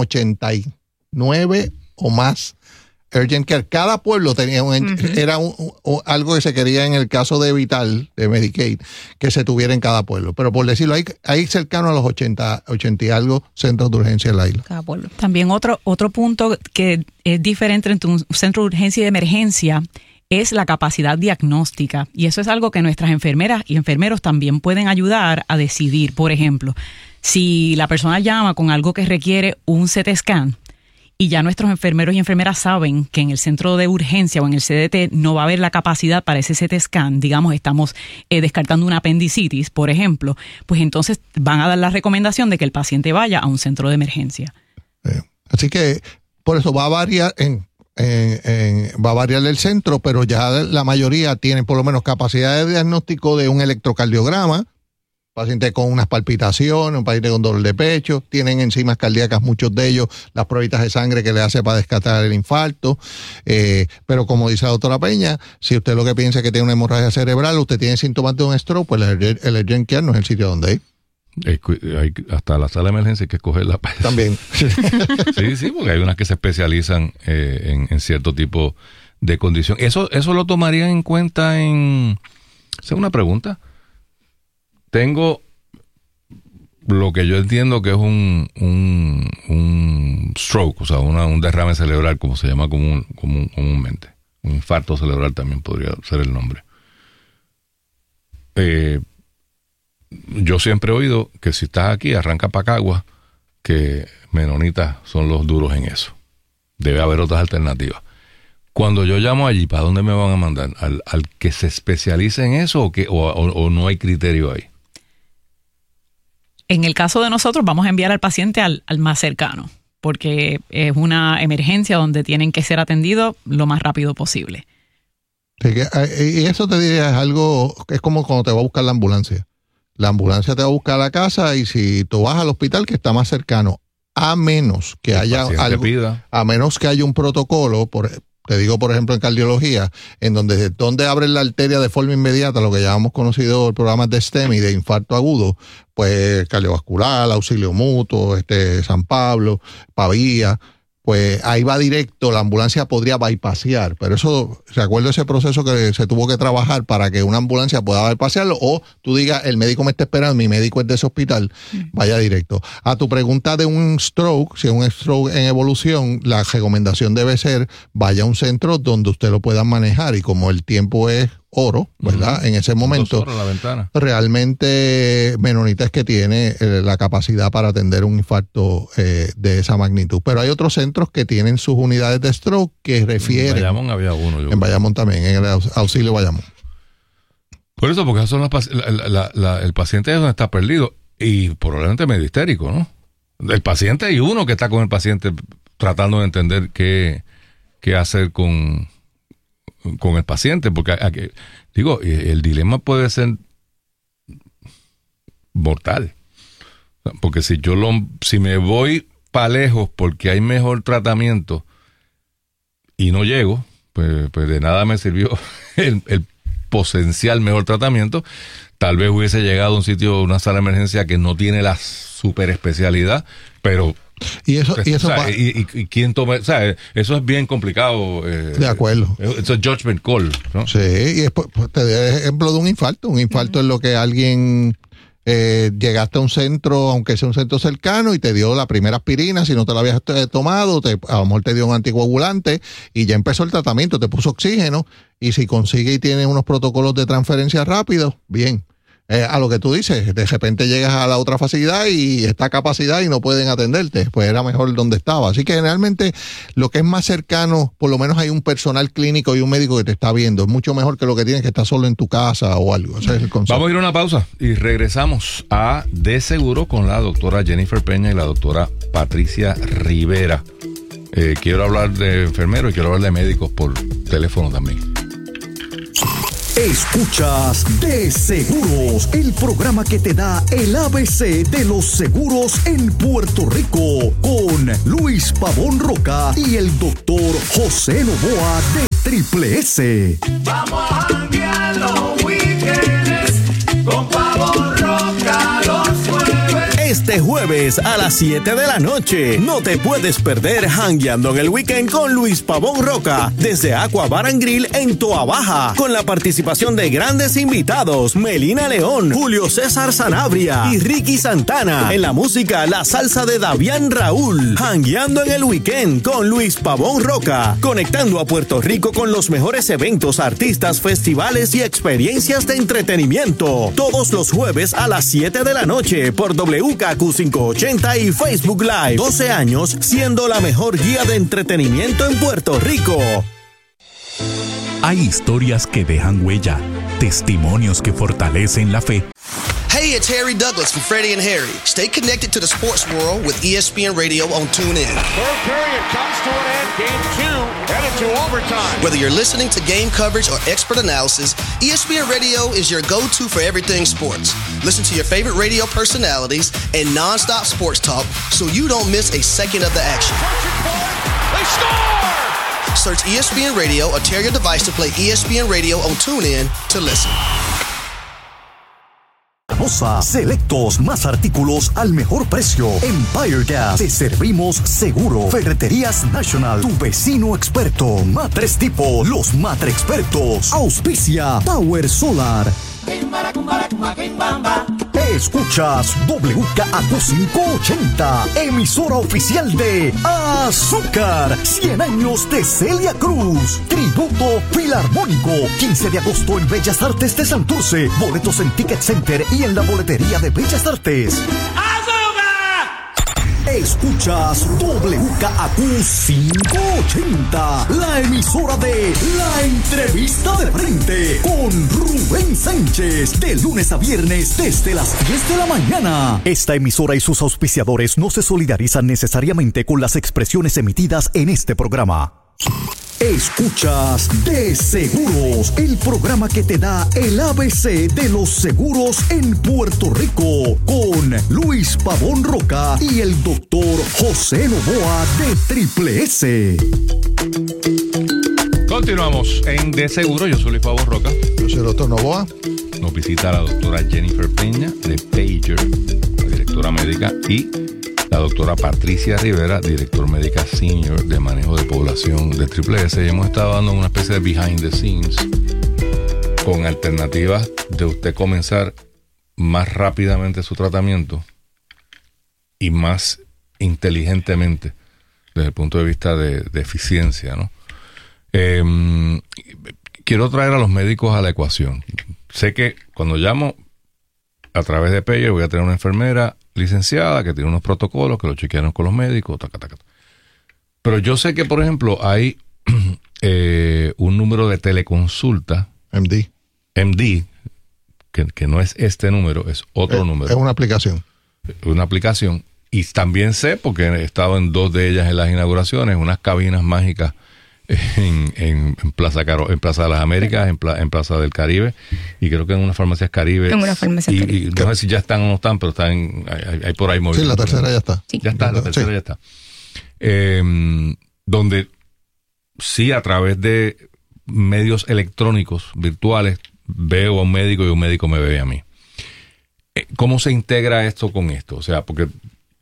89 o más urgent care. Cada pueblo tenía era algo que se quería en el caso de Vital, de Medicaid, que se tuviera en cada pueblo. Pero por decirlo, hay cercano a los 80 y algo centros de urgencia en la isla. Cada pueblo. También otro punto que es diferente entre un centro de urgencia y de emergencia es la capacidad diagnóstica. Y eso es algo que nuestras enfermeras y enfermeros también pueden ayudar a decidir. Por ejemplo, si la persona llama con algo que requiere un CT scan, y ya nuestros enfermeros y enfermeras saben que en el centro de urgencia o en el CDT no va a haber la capacidad para ese CT scan, digamos, estamos descartando una apendicitis, por ejemplo, pues entonces van a dar la recomendación de que el paciente vaya a un centro de emergencia. Así que por eso va a variar va a variar el centro, pero ya la mayoría tienen por lo menos capacidad de diagnóstico de un electrocardiograma, paciente con unas palpitaciones, un paciente con dolor de pecho, tienen enzimas cardíacas, muchos de ellos, las pruebitas de sangre que le hace para descartar el infarto, pero como dice la doctora Peña, si usted lo que piensa es que tiene una hemorragia cerebral, usted tiene síntomas de un stroke, pues el urgent care no es el sitio donde ir. Hasta la sala de emergencia hay que escogerla. También. Sí, porque hay unas que se especializan en cierto tipo de condición. ¿Eso lo tomarían en cuenta en... Esa es una pregunta. Tengo lo que yo entiendo que es un stroke, o sea, un derrame cerebral, como se llama comúnmente. Un infarto cerebral también podría ser el nombre. Yo siempre he oído que si estás aquí, arranca para Caguas, que menonitas son los duros en eso. Debe haber otras alternativas. Cuando yo llamo allí, ¿para dónde me van a mandar? ¿Al que se especialice en eso o no hay criterio ahí? En el caso de nosotros, vamos a enviar al paciente al más cercano, porque es una emergencia donde tienen que ser atendidos lo más rápido posible. Y eso te diría, es algo, es como cuando te va a buscar la ambulancia. La ambulancia te va a buscar a la casa y si tú vas al hospital que está más cercano, a menos que haya algo, a menos que haya un protocolo, te digo, por ejemplo, en cardiología, en donde abren la arteria de forma inmediata, lo que llamamos conocido programas de STEMI, de infarto agudo, pues cardiovascular, auxilio mutuo, San Pablo, Pavía, pues ahí va directo, la ambulancia podría bypassear, pero eso, ¿se acuerda ese proceso que se tuvo que trabajar para que una ambulancia pueda bypassearlo? O tú digas, el médico me está esperando, mi médico es de ese hospital, vaya directo. A tu pregunta de un stroke, si es un stroke en evolución, la recomendación debe ser, vaya a un centro donde usted lo pueda manejar, y como el tiempo es oro, ¿verdad? En ese momento, la ventana. Realmente Menonita es que tiene la capacidad para atender un infarto de esa magnitud. Pero hay otros centros que tienen sus unidades de stroke que refieren. En Bayamón había uno. En Bayamón también, en el auxilio Bayamón. Por eso, porque son el paciente es donde está perdido y probablemente medio histérico, ¿no? El paciente y uno que está con el paciente tratando de entender qué hacer con el paciente, porque digo, el dilema puede ser mortal, porque si me voy para lejos porque hay mejor tratamiento y no llego, pues de nada me sirvió el potencial mejor tratamiento. Tal vez hubiese llegado a un sitio, una sala de emergencia que no tiene la super especialidad, pero Y eso y quién toma, o sea, eso es bien complicado. De acuerdo. It's a judgment call, ¿no? Sí, y después te doy ejemplo de un infarto. Un infarto es lo que alguien llegaste a un centro, aunque sea un centro cercano, y te dio la primera aspirina, si no te la habías tomado, a lo mejor te dio un anticoagulante y ya empezó el tratamiento, te puso oxígeno, y si consigue y tiene unos protocolos de transferencia rápidos, bien. A lo que tú dices, de repente llegas a la otra facilidad y está capacidad y no pueden atenderte, pues era mejor donde estaba. Así que generalmente lo que es más cercano, por lo menos hay un personal clínico y un médico que te está viendo, es mucho mejor que lo que tienes que estar solo en tu casa o algo. Ese es el concepto. Vamos a ir a una pausa y regresamos a De Seguro con la doctora Jennifer Peña y la doctora Patricia Rivera. Quiero hablar de enfermeros y quiero hablar de médicos por teléfono también. Escuchas De Seguros, el programa que te da el ABC de los seguros en Puerto Rico, con Luis Pavón Roca y el doctor José Novoa de Triple S. Vamos a janguear los weekends con Pavón Roca los jueves. Este jueves a las 7 de la noche, no te puedes perder Jangueando en el Weekend con Luis Pavón Roca desde Aqua Bar and Grill en Toa Baja, con la participación de grandes invitados, Melina León, Julio César Sanabria y Ricky Santana. En la música, la salsa de Davián Raúl. Jangueando en el Weekend con Luis Pavón Roca, conectando a Puerto Rico con los mejores eventos, artistas, festivales y experiencias de entretenimiento. Todos los jueves a las 7 de la noche por WKQ 580 y Facebook Live. 12 años siendo la mejor guía de entretenimiento en Puerto Rico. Hay historias que dejan huella, testimonios que fortalecen la fe. Hey, it's Harry Douglas from Freddie and Harry. Stay connected to the sports world with ESPN Radio on TuneIn. Third period comes to an end. Game 2 headed to overtime. Whether you're listening to game coverage or expert analysis, ESPN Radio is your go-to for everything sports. Listen to your favorite radio personalities and non-stop sports talk so you don't miss a second of the action. They score! Search ESPN Radio or tear your device to play ESPN Radio on TuneIn to listen. Selectos, más artículos al mejor precio. Empire Gas, te servimos seguro. Ferreterías National, tu vecino experto. Matres Tipo, los Matre Expertos. Auspicia Power Solar. Escuchas WKAQ 580, emisora oficial de Azúcar, 100 años de Celia Cruz, tributo filarmónico, 15 de agosto en Bellas Artes de Santurce, boletos en Ticket Center y en la boletería de Bellas Artes. Escuchas WKAQ 580, la emisora de La Entrevista de Frente con Rubén Sánchez, de lunes a viernes desde las 10 de la mañana. Esta emisora y sus auspiciadores no se solidarizan necesariamente con las expresiones emitidas en este programa. Escuchas De Seguros, el programa que te da el ABC de los seguros en Puerto Rico, con Luis Pavón Roca y el doctor José Novoa de Triple S. Continuamos en De Seguro. Yo soy Luis Pavón Roca. Yo soy el doctor Novoa. Nos visita la doctora Jennifer Peña de Pager, la directora médica, y la doctora Patricia Rivera, director médica senior de manejo de población de Triple S. Y hemos estado dando una especie de behind the scenes con alternativas de usted comenzar más rápidamente su tratamiento y más inteligentemente desde el punto de vista de eficiencia, ¿no? Quiero traer a los médicos a la ecuación. Sé que cuando llamo a través de Pager voy a tener una enfermera licenciada que tiene unos protocolos que lo chequearon con los médicos, pero yo sé que, por ejemplo, hay un número de teleconsulta MD, que no es este número, es otro número. Es una aplicación. Y también sé, porque he estado en 2 de ellas en las inauguraciones, unas cabinas mágicas en Plaza de las Américas, en Plaza del Caribe, y creo que en unas farmacias Caribe. En una farmacia y Caribe. No sé si ya están o no están, pero están, hay por ahí movidos. Sí, la tercera ya está. Sí. Ya está, la tercera ya está. Donde sí, a través de medios electrónicos virtuales, veo a un médico y un médico me ve a mí. ¿Cómo se integra esto con esto? O sea, porque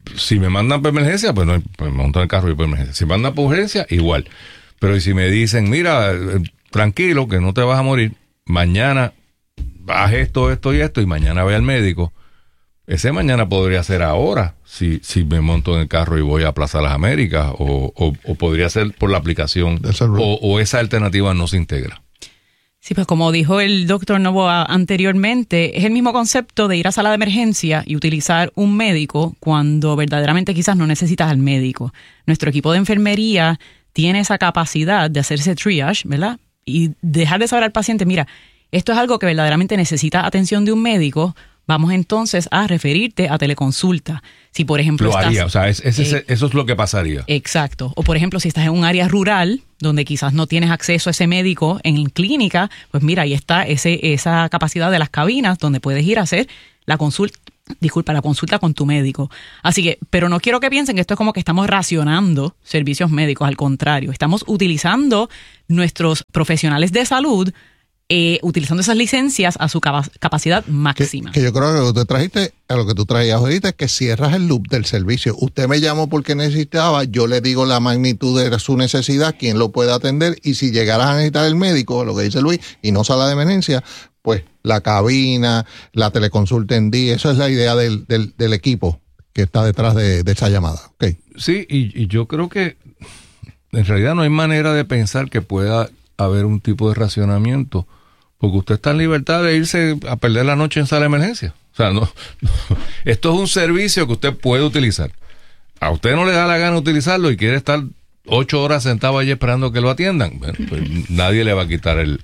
si me mandan por emergencia, pues, no, pues me monto en el carro y por emergencia. Si me mandan por urgencia, igual. Pero si me dicen, mira, tranquilo, que no te vas a morir, mañana haz esto y esto, y mañana ve al médico, ese mañana podría ser ahora, si me monto en el carro y voy a Plaza Las Américas, o podría ser por la aplicación, o esa alternativa no se integra. Sí, pues como dijo el doctor Novoa anteriormente, es el mismo concepto de ir a sala de emergencia y utilizar un médico cuando verdaderamente quizás no necesitas al médico. Nuestro equipo de enfermería tiene esa capacidad de hacerse triage, ¿verdad? Y dejar de saber al paciente, mira, esto es algo que verdaderamente necesita atención de un médico, vamos entonces a referirte a teleconsulta. Si, por ejemplo, lo haría, o sea, eso es lo que pasaría. Exacto. O, por ejemplo, si estás en un área rural donde quizás no tienes acceso a ese médico en clínica, pues mira, ahí está esa capacidad de las cabinas donde puedes ir a hacer la consulta con tu médico. Así que, pero no quiero que piensen que esto es como que estamos racionando servicios médicos, al contrario, estamos utilizando nuestros profesionales de salud, utilizando esas licencias a su capacidad máxima. Que yo creo que lo que tú trajiste, a lo que tú traías ahorita, es que cierras el loop del servicio. Usted me llamó porque necesitaba, yo le digo la magnitud de su necesidad, quién lo puede atender, y si llegaras a necesitar el médico, lo que dice Luis, y no sala de emergencia, pues la cabina, la teleconsulta en día, eso es la idea del equipo que está detrás de esa llamada. Okay. Sí, y yo creo que en realidad no hay manera de pensar que pueda haber un tipo de racionamiento, porque usted está en libertad de irse a perder la noche en sala de emergencia. O sea, no, esto es un servicio que usted puede utilizar. A usted no le da la gana utilizarlo y quiere estar 8 horas sentado allí esperando que lo atiendan. Bueno, pues nadie le va a quitar el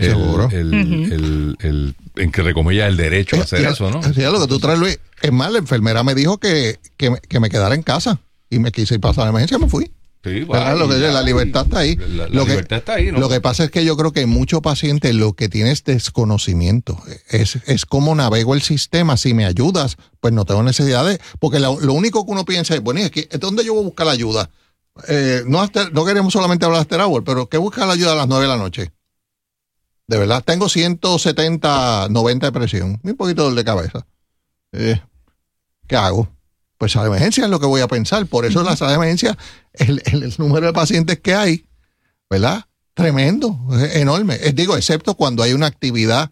entre comillas, el derecho a hacer eso, ¿no? Sí, lo que tú traes, Luis. Es más, la enfermera me dijo que me quedara en casa y me quise ir para la emergencia, me fui. Sí, bueno, la libertad está ahí. La libertad está ahí, ¿no? Lo que pasa es que yo creo que muchos pacientes lo que tienen es desconocimiento. Es cómo navego el sistema. Si me ayudas, pues no tengo necesidad de... Porque lo único que uno piensa es, bueno, ¿es dónde yo voy a buscar la ayuda? No queremos solamente hablar de after hour, pero ¿qué busca la ayuda a las 9 de la noche? De verdad, tengo 170, 90 de presión, un poquito de dolor de cabeza. ¿Qué hago? Pues sala de emergencia es lo que voy a pensar. Por eso la sala de emergencia, el número de pacientes que hay, ¿verdad? Tremendo, enorme. Excepto cuando hay una actividad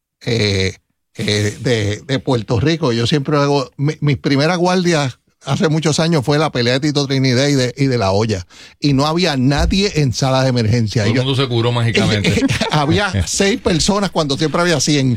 de Puerto Rico. Yo siempre hago, mis primeras guardias hace muchos años fue la pelea de Tito Trinidad y de La Hoya. Y no había nadie en sala de emergencia. Todo el mundo se curó mágicamente. Había 6 personas cuando siempre había 100.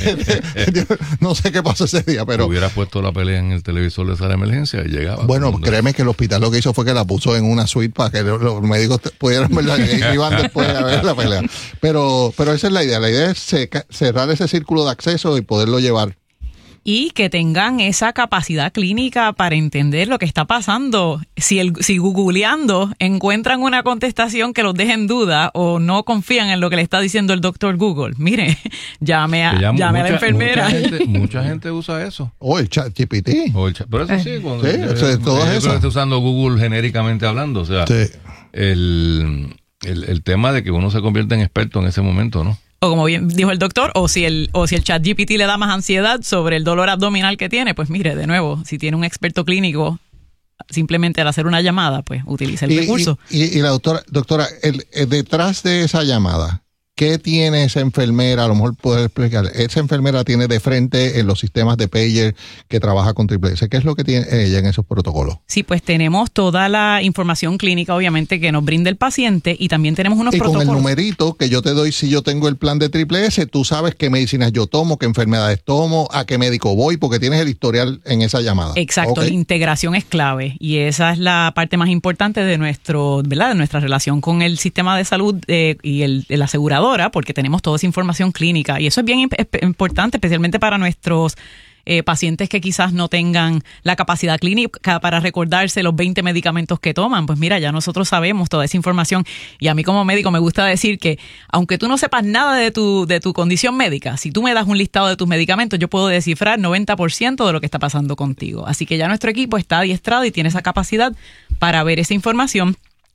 No sé qué pasó ese día, pero... Hubieras puesto la pelea en el televisor de sala de emergencia y llegaba. Bueno, créeme que el hospital lo que hizo fue que la puso en una suite para que los médicos pudieran ver, iban después a ver la pelea. Pero esa es la idea. La idea es cerrar ese círculo de acceso y poderlo llevar. Y que tengan esa capacidad clínica para entender lo que está pasando. Si googleando encuentran una contestación que los deje en duda o no confían en lo que le está diciendo el doctor Google, mire, llame a la enfermera. Mucha gente usa eso. O el ChatGPT. Pero eso sí, cuando todo eso. Está usando Google genéricamente hablando. O sea, sí. el tema de que uno se convierte en experto en ese momento, ¿no? O como bien dijo el doctor, o si el ChatGPT le da más ansiedad sobre el dolor abdominal que tiene, pues mire, de nuevo, si tiene un experto clínico, simplemente al hacer una llamada, pues utilice el recurso. Y la doctora, detrás de esa llamada, ¿qué tiene esa enfermera? A lo mejor poder explicar. Esa enfermera tiene de frente en los sistemas de pager que trabaja con Triple S. ¿Qué es lo que tiene ella en esos protocolos? Sí, pues tenemos toda la información clínica, obviamente, que nos brinda el paciente, y también tenemos unos protocolos. Y con el numerito que yo te doy, si yo tengo el plan de Triple S, tú sabes qué medicinas yo tomo, qué enfermedades tomo, a qué médico voy, porque tienes el historial en esa llamada. Exacto, okay. La integración es clave, y esa es la parte más importante de ¿verdad? De nuestra relación con el sistema de salud y el asegurador, porque tenemos toda esa información clínica, y eso es bien importante, especialmente para nuestros pacientes que quizás no tengan la capacidad clínica para recordarse los 20 medicamentos que toman. Pues mira, ya nosotros sabemos toda esa información, y a mí como médico me gusta decir que aunque tú no sepas nada de tu condición médica, si tú me das un listado de tus medicamentos, yo puedo descifrar 90% de lo que está pasando contigo. Así que ya nuestro equipo está adiestrado y tiene esa capacidad para ver esa información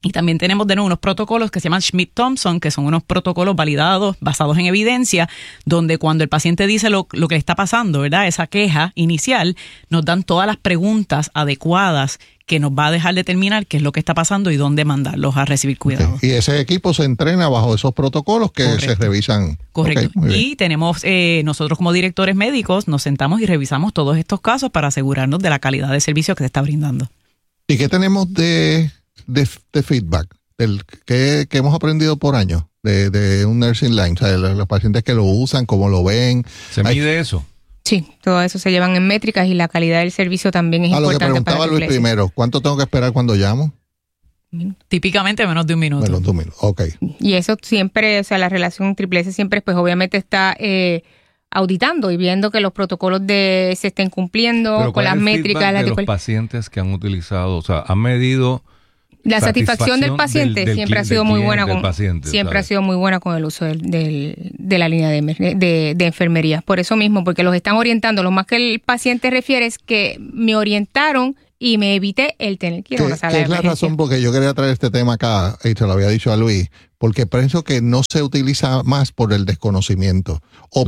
Y también tenemos de nuevo unos protocolos que se llaman Schmidt-Thompson, que son unos protocolos validados, basados en evidencia, donde cuando el paciente dice lo que le está pasando, ¿verdad? Esa queja inicial, nos dan todas las preguntas adecuadas que nos va a dejar determinar qué es lo que está pasando y dónde mandarlos a recibir cuidado. Y ese equipo se entrena bajo esos protocolos que Correcto. se revisan. Correcto. Okay, y tenemos, nosotros como directores médicos, nos sentamos y revisamos todos estos casos para asegurarnos de la calidad de servicio que se está brindando. ¿Y qué tenemos de feedback? ¿Qué hemos aprendido por años de un nursing line? O sea, los pacientes que lo usan, cómo lo ven. ¿Se mide eso? Sí, todo eso se llevan en métricas y la calidad del servicio también es importante. A lo que preguntaba para Luis primero, ¿cuánto tengo que esperar cuando llamo? Típicamente menos de un minuto. Menos de un minuto, ok. Y eso siempre, o sea, la relación Triple S siempre, pues obviamente está auditando y viendo que los protocolos se estén cumpliendo. Pero con las métricas. De los pacientes que han utilizado, o sea, han medido... La satisfacción del paciente siempre ha sido muy buena con paciente, siempre ha sido muy buena con el uso de la línea de enfermería. Por eso mismo, porque los están orientando. Lo más que el paciente refiere es que me orientaron y me evité el tener que ir a una sala de emergencia. Es la razón porque yo quería traer este tema acá, y se lo había dicho a Luis, porque pienso que no se utiliza más por el desconocimiento.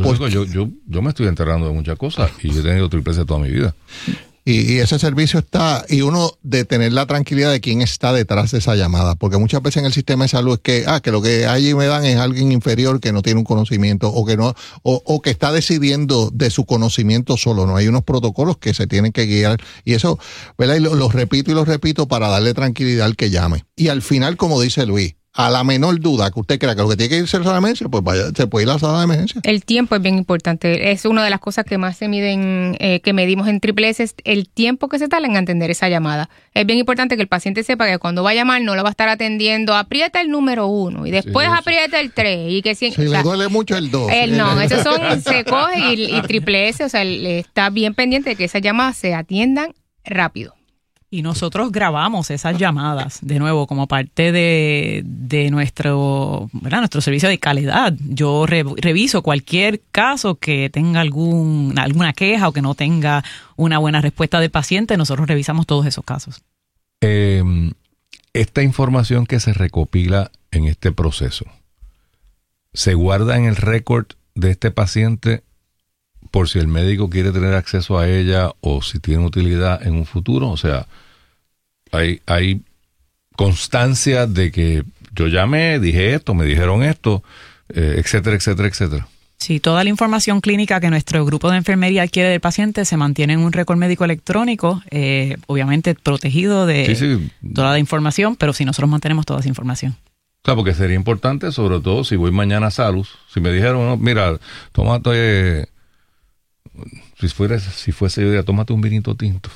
Yo me estoy enterrando de muchas cosas y yo he tenido Triple S toda mi vida. Y ese servicio está, y uno de tener la tranquilidad de quién está detrás de esa llamada, porque muchas veces en el sistema de salud es que lo que allí me dan es alguien inferior que no tiene un conocimiento o que no, o que está decidiendo de su conocimiento solo. No hay unos protocolos que se tienen que guiar, y eso, ¿verdad? Y los repito para darle tranquilidad al que llame. Y al final, como dice Luis, a la menor duda que usted crea que lo que tiene que irse a la sala de emergencia, pues vaya, se puede ir a la sala de emergencia. El tiempo es bien importante. Es una de las cosas que más se miden, que medimos en Triple S, es el tiempo que se tarda en atender esa llamada. Es bien importante que el paciente sepa que cuando va a llamar no lo va a estar atendiendo, aprieta el número 1 y después aprieta el 3. Y que si le duele mucho el 2. No, esos se coge y Triple S, o sea, está bien pendiente de que esas llamadas se atiendan rápido. Y nosotros grabamos esas llamadas, de nuevo, como parte de nuestro servicio de calidad. Yo reviso cualquier caso que tenga alguna queja o que no tenga una buena respuesta del paciente. Nosotros revisamos todos esos casos. Esta información que se recopila en este proceso, ¿se guarda en el récord de este paciente por si el médico quiere tener acceso a ella o si tiene utilidad en un futuro? O sea, hay constancia de que yo llamé, dije esto, me dijeron esto, etcétera, etcétera, etcétera. Sí, toda la información clínica que nuestro grupo de enfermería adquiere del paciente se mantiene en un récord médico electrónico, obviamente protegido de toda la información, pero sí, nosotros mantenemos toda esa información. Claro, porque sería importante, sobre todo si voy mañana a Salus, si me dijeron, no, mira, tómate... Si fuese yo, tómate un vinito tinto.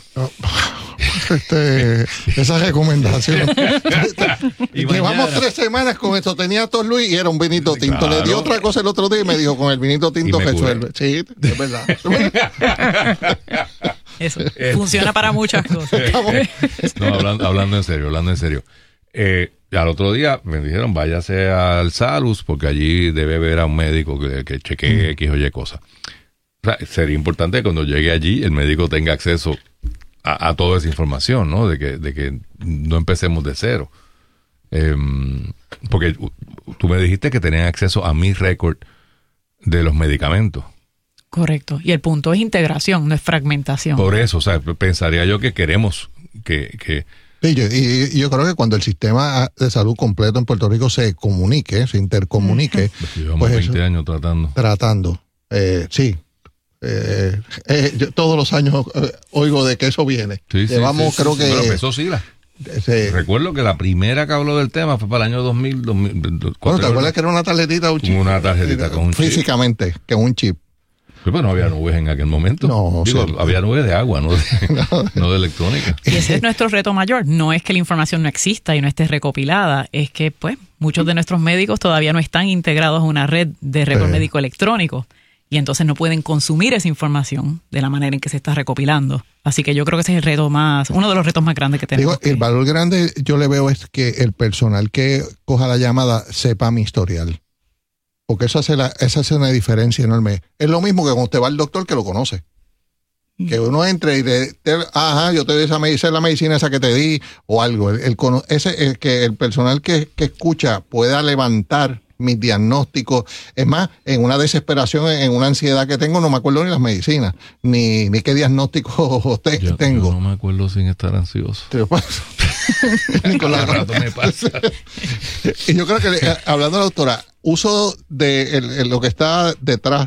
Esa recomendación. Llevamos 3 semanas con esto. Tenía tos Luis y era un vinito tinto. Claro. Le di otra cosa el otro día y me dijo, con el vinito tinto resuelve. Sí, es verdad. Eso funciona para muchas cosas. No, hablando en serio. Al otro día me dijeron, váyase al Salus porque allí debe ver a un médico que chequee X o Y cosas. O sea, sería importante que cuando llegue allí el médico tenga acceso a toda esa información, ¿no? De que no empecemos de cero. Porque tú me dijiste que tenían acceso a mi récord de los medicamentos. Correcto. Y el punto es integración, no es fragmentación. Por eso, o sea, pensaría yo que queremos que Sí, y yo creo que cuando el sistema de salud completo en Puerto Rico se comunique, se intercomunique. Llevamos 20 años tratando. Sí. Yo todos los años oigo de que eso viene. Llevamos, creo que... Pero eso sí, recuerdo que la primera que habló del tema fue para el año 2000. Bueno, ¿te acuerdas que era una tarjetita o un chip? Una tarjetita con un chip. Físicamente, que un chip. Pero no había nubes en aquel momento. No, había nubes de agua, no de electrónica. Y ese es nuestro reto mayor. No es que la información no exista y no esté recopilada, es que pues muchos de nuestros médicos todavía no están integrados a una red de récord médico electrónico y entonces no pueden consumir esa información de la manera en que se está recopilando. Así que yo creo que ese es uno de los retos más grandes que tenemos. El valor grande yo le veo es que el personal que coja la llamada sepa mi historial. Porque eso hace una diferencia enorme. Es lo mismo que cuando usted va al doctor que lo conoce. Que uno entre y yo te doy esa es la medicina esa que te di o algo. Que el personal que escucha pueda levantar mis diagnósticos. Es más, en una desesperación, en una ansiedad que tengo, no me acuerdo ni las medicinas, ni qué diagnóstico tengo. Yo no me acuerdo sin estar ansioso. ¿Te lo pasa? Nicolás, rato me pasa. Y yo creo que, hablando de la doctora, uso de lo que está detrás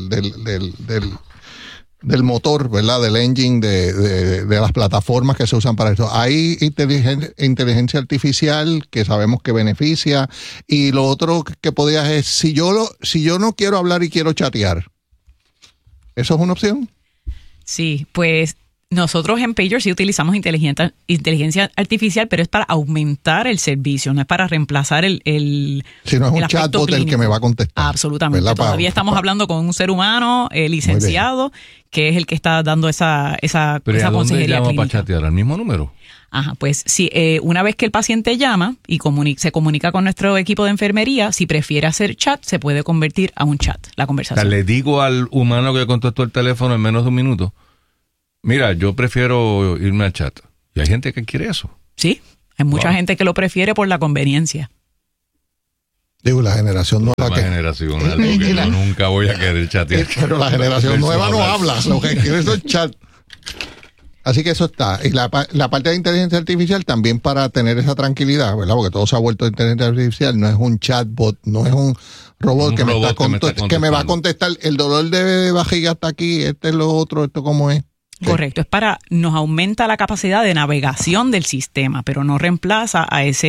del motor, ¿verdad? Del engine, de las plataformas que se usan para eso. Hay inteligencia artificial que sabemos que beneficia, y lo otro que podías es, si yo no quiero hablar y quiero chatear, ¿eso es una opción? Sí, pues nosotros en Pager sí utilizamos inteligencia artificial, pero es para aumentar el servicio, no es para reemplazar si no es un chatbot el que me va a contestar. Absolutamente. ¿Verdad? Todavía estamos hablando con un ser humano licenciado, que es el que está dando esa consejería clínica. ¿Pero llama para chatear? ¿Al mismo número? Ajá, pues sí, una vez que el paciente llama y se comunica con nuestro equipo de enfermería, si prefiere hacer chat, se puede convertir a un chat, la conversación. O sea, le digo al humano que contestó el teléfono en menos de un minuto, mira, yo prefiero irme al chat. Y hay gente que quiere eso. Sí, hay mucha gente que lo prefiere por la conveniencia. Digo, la generación nueva. La generación que yo nunca voy a querer chatear. Pero la generación nueva no habla, lo que quiere es el chat. Así que eso está. Y la parte de inteligencia artificial también para tener esa tranquilidad, ¿verdad? Porque todo se ha vuelto inteligencia artificial. No es un chatbot, no es un robot que me va a contestar. El dolor de barriga está aquí, este es lo otro, esto cómo es. Correcto, nos aumenta la capacidad de navegación del sistema, pero no reemplaza a ese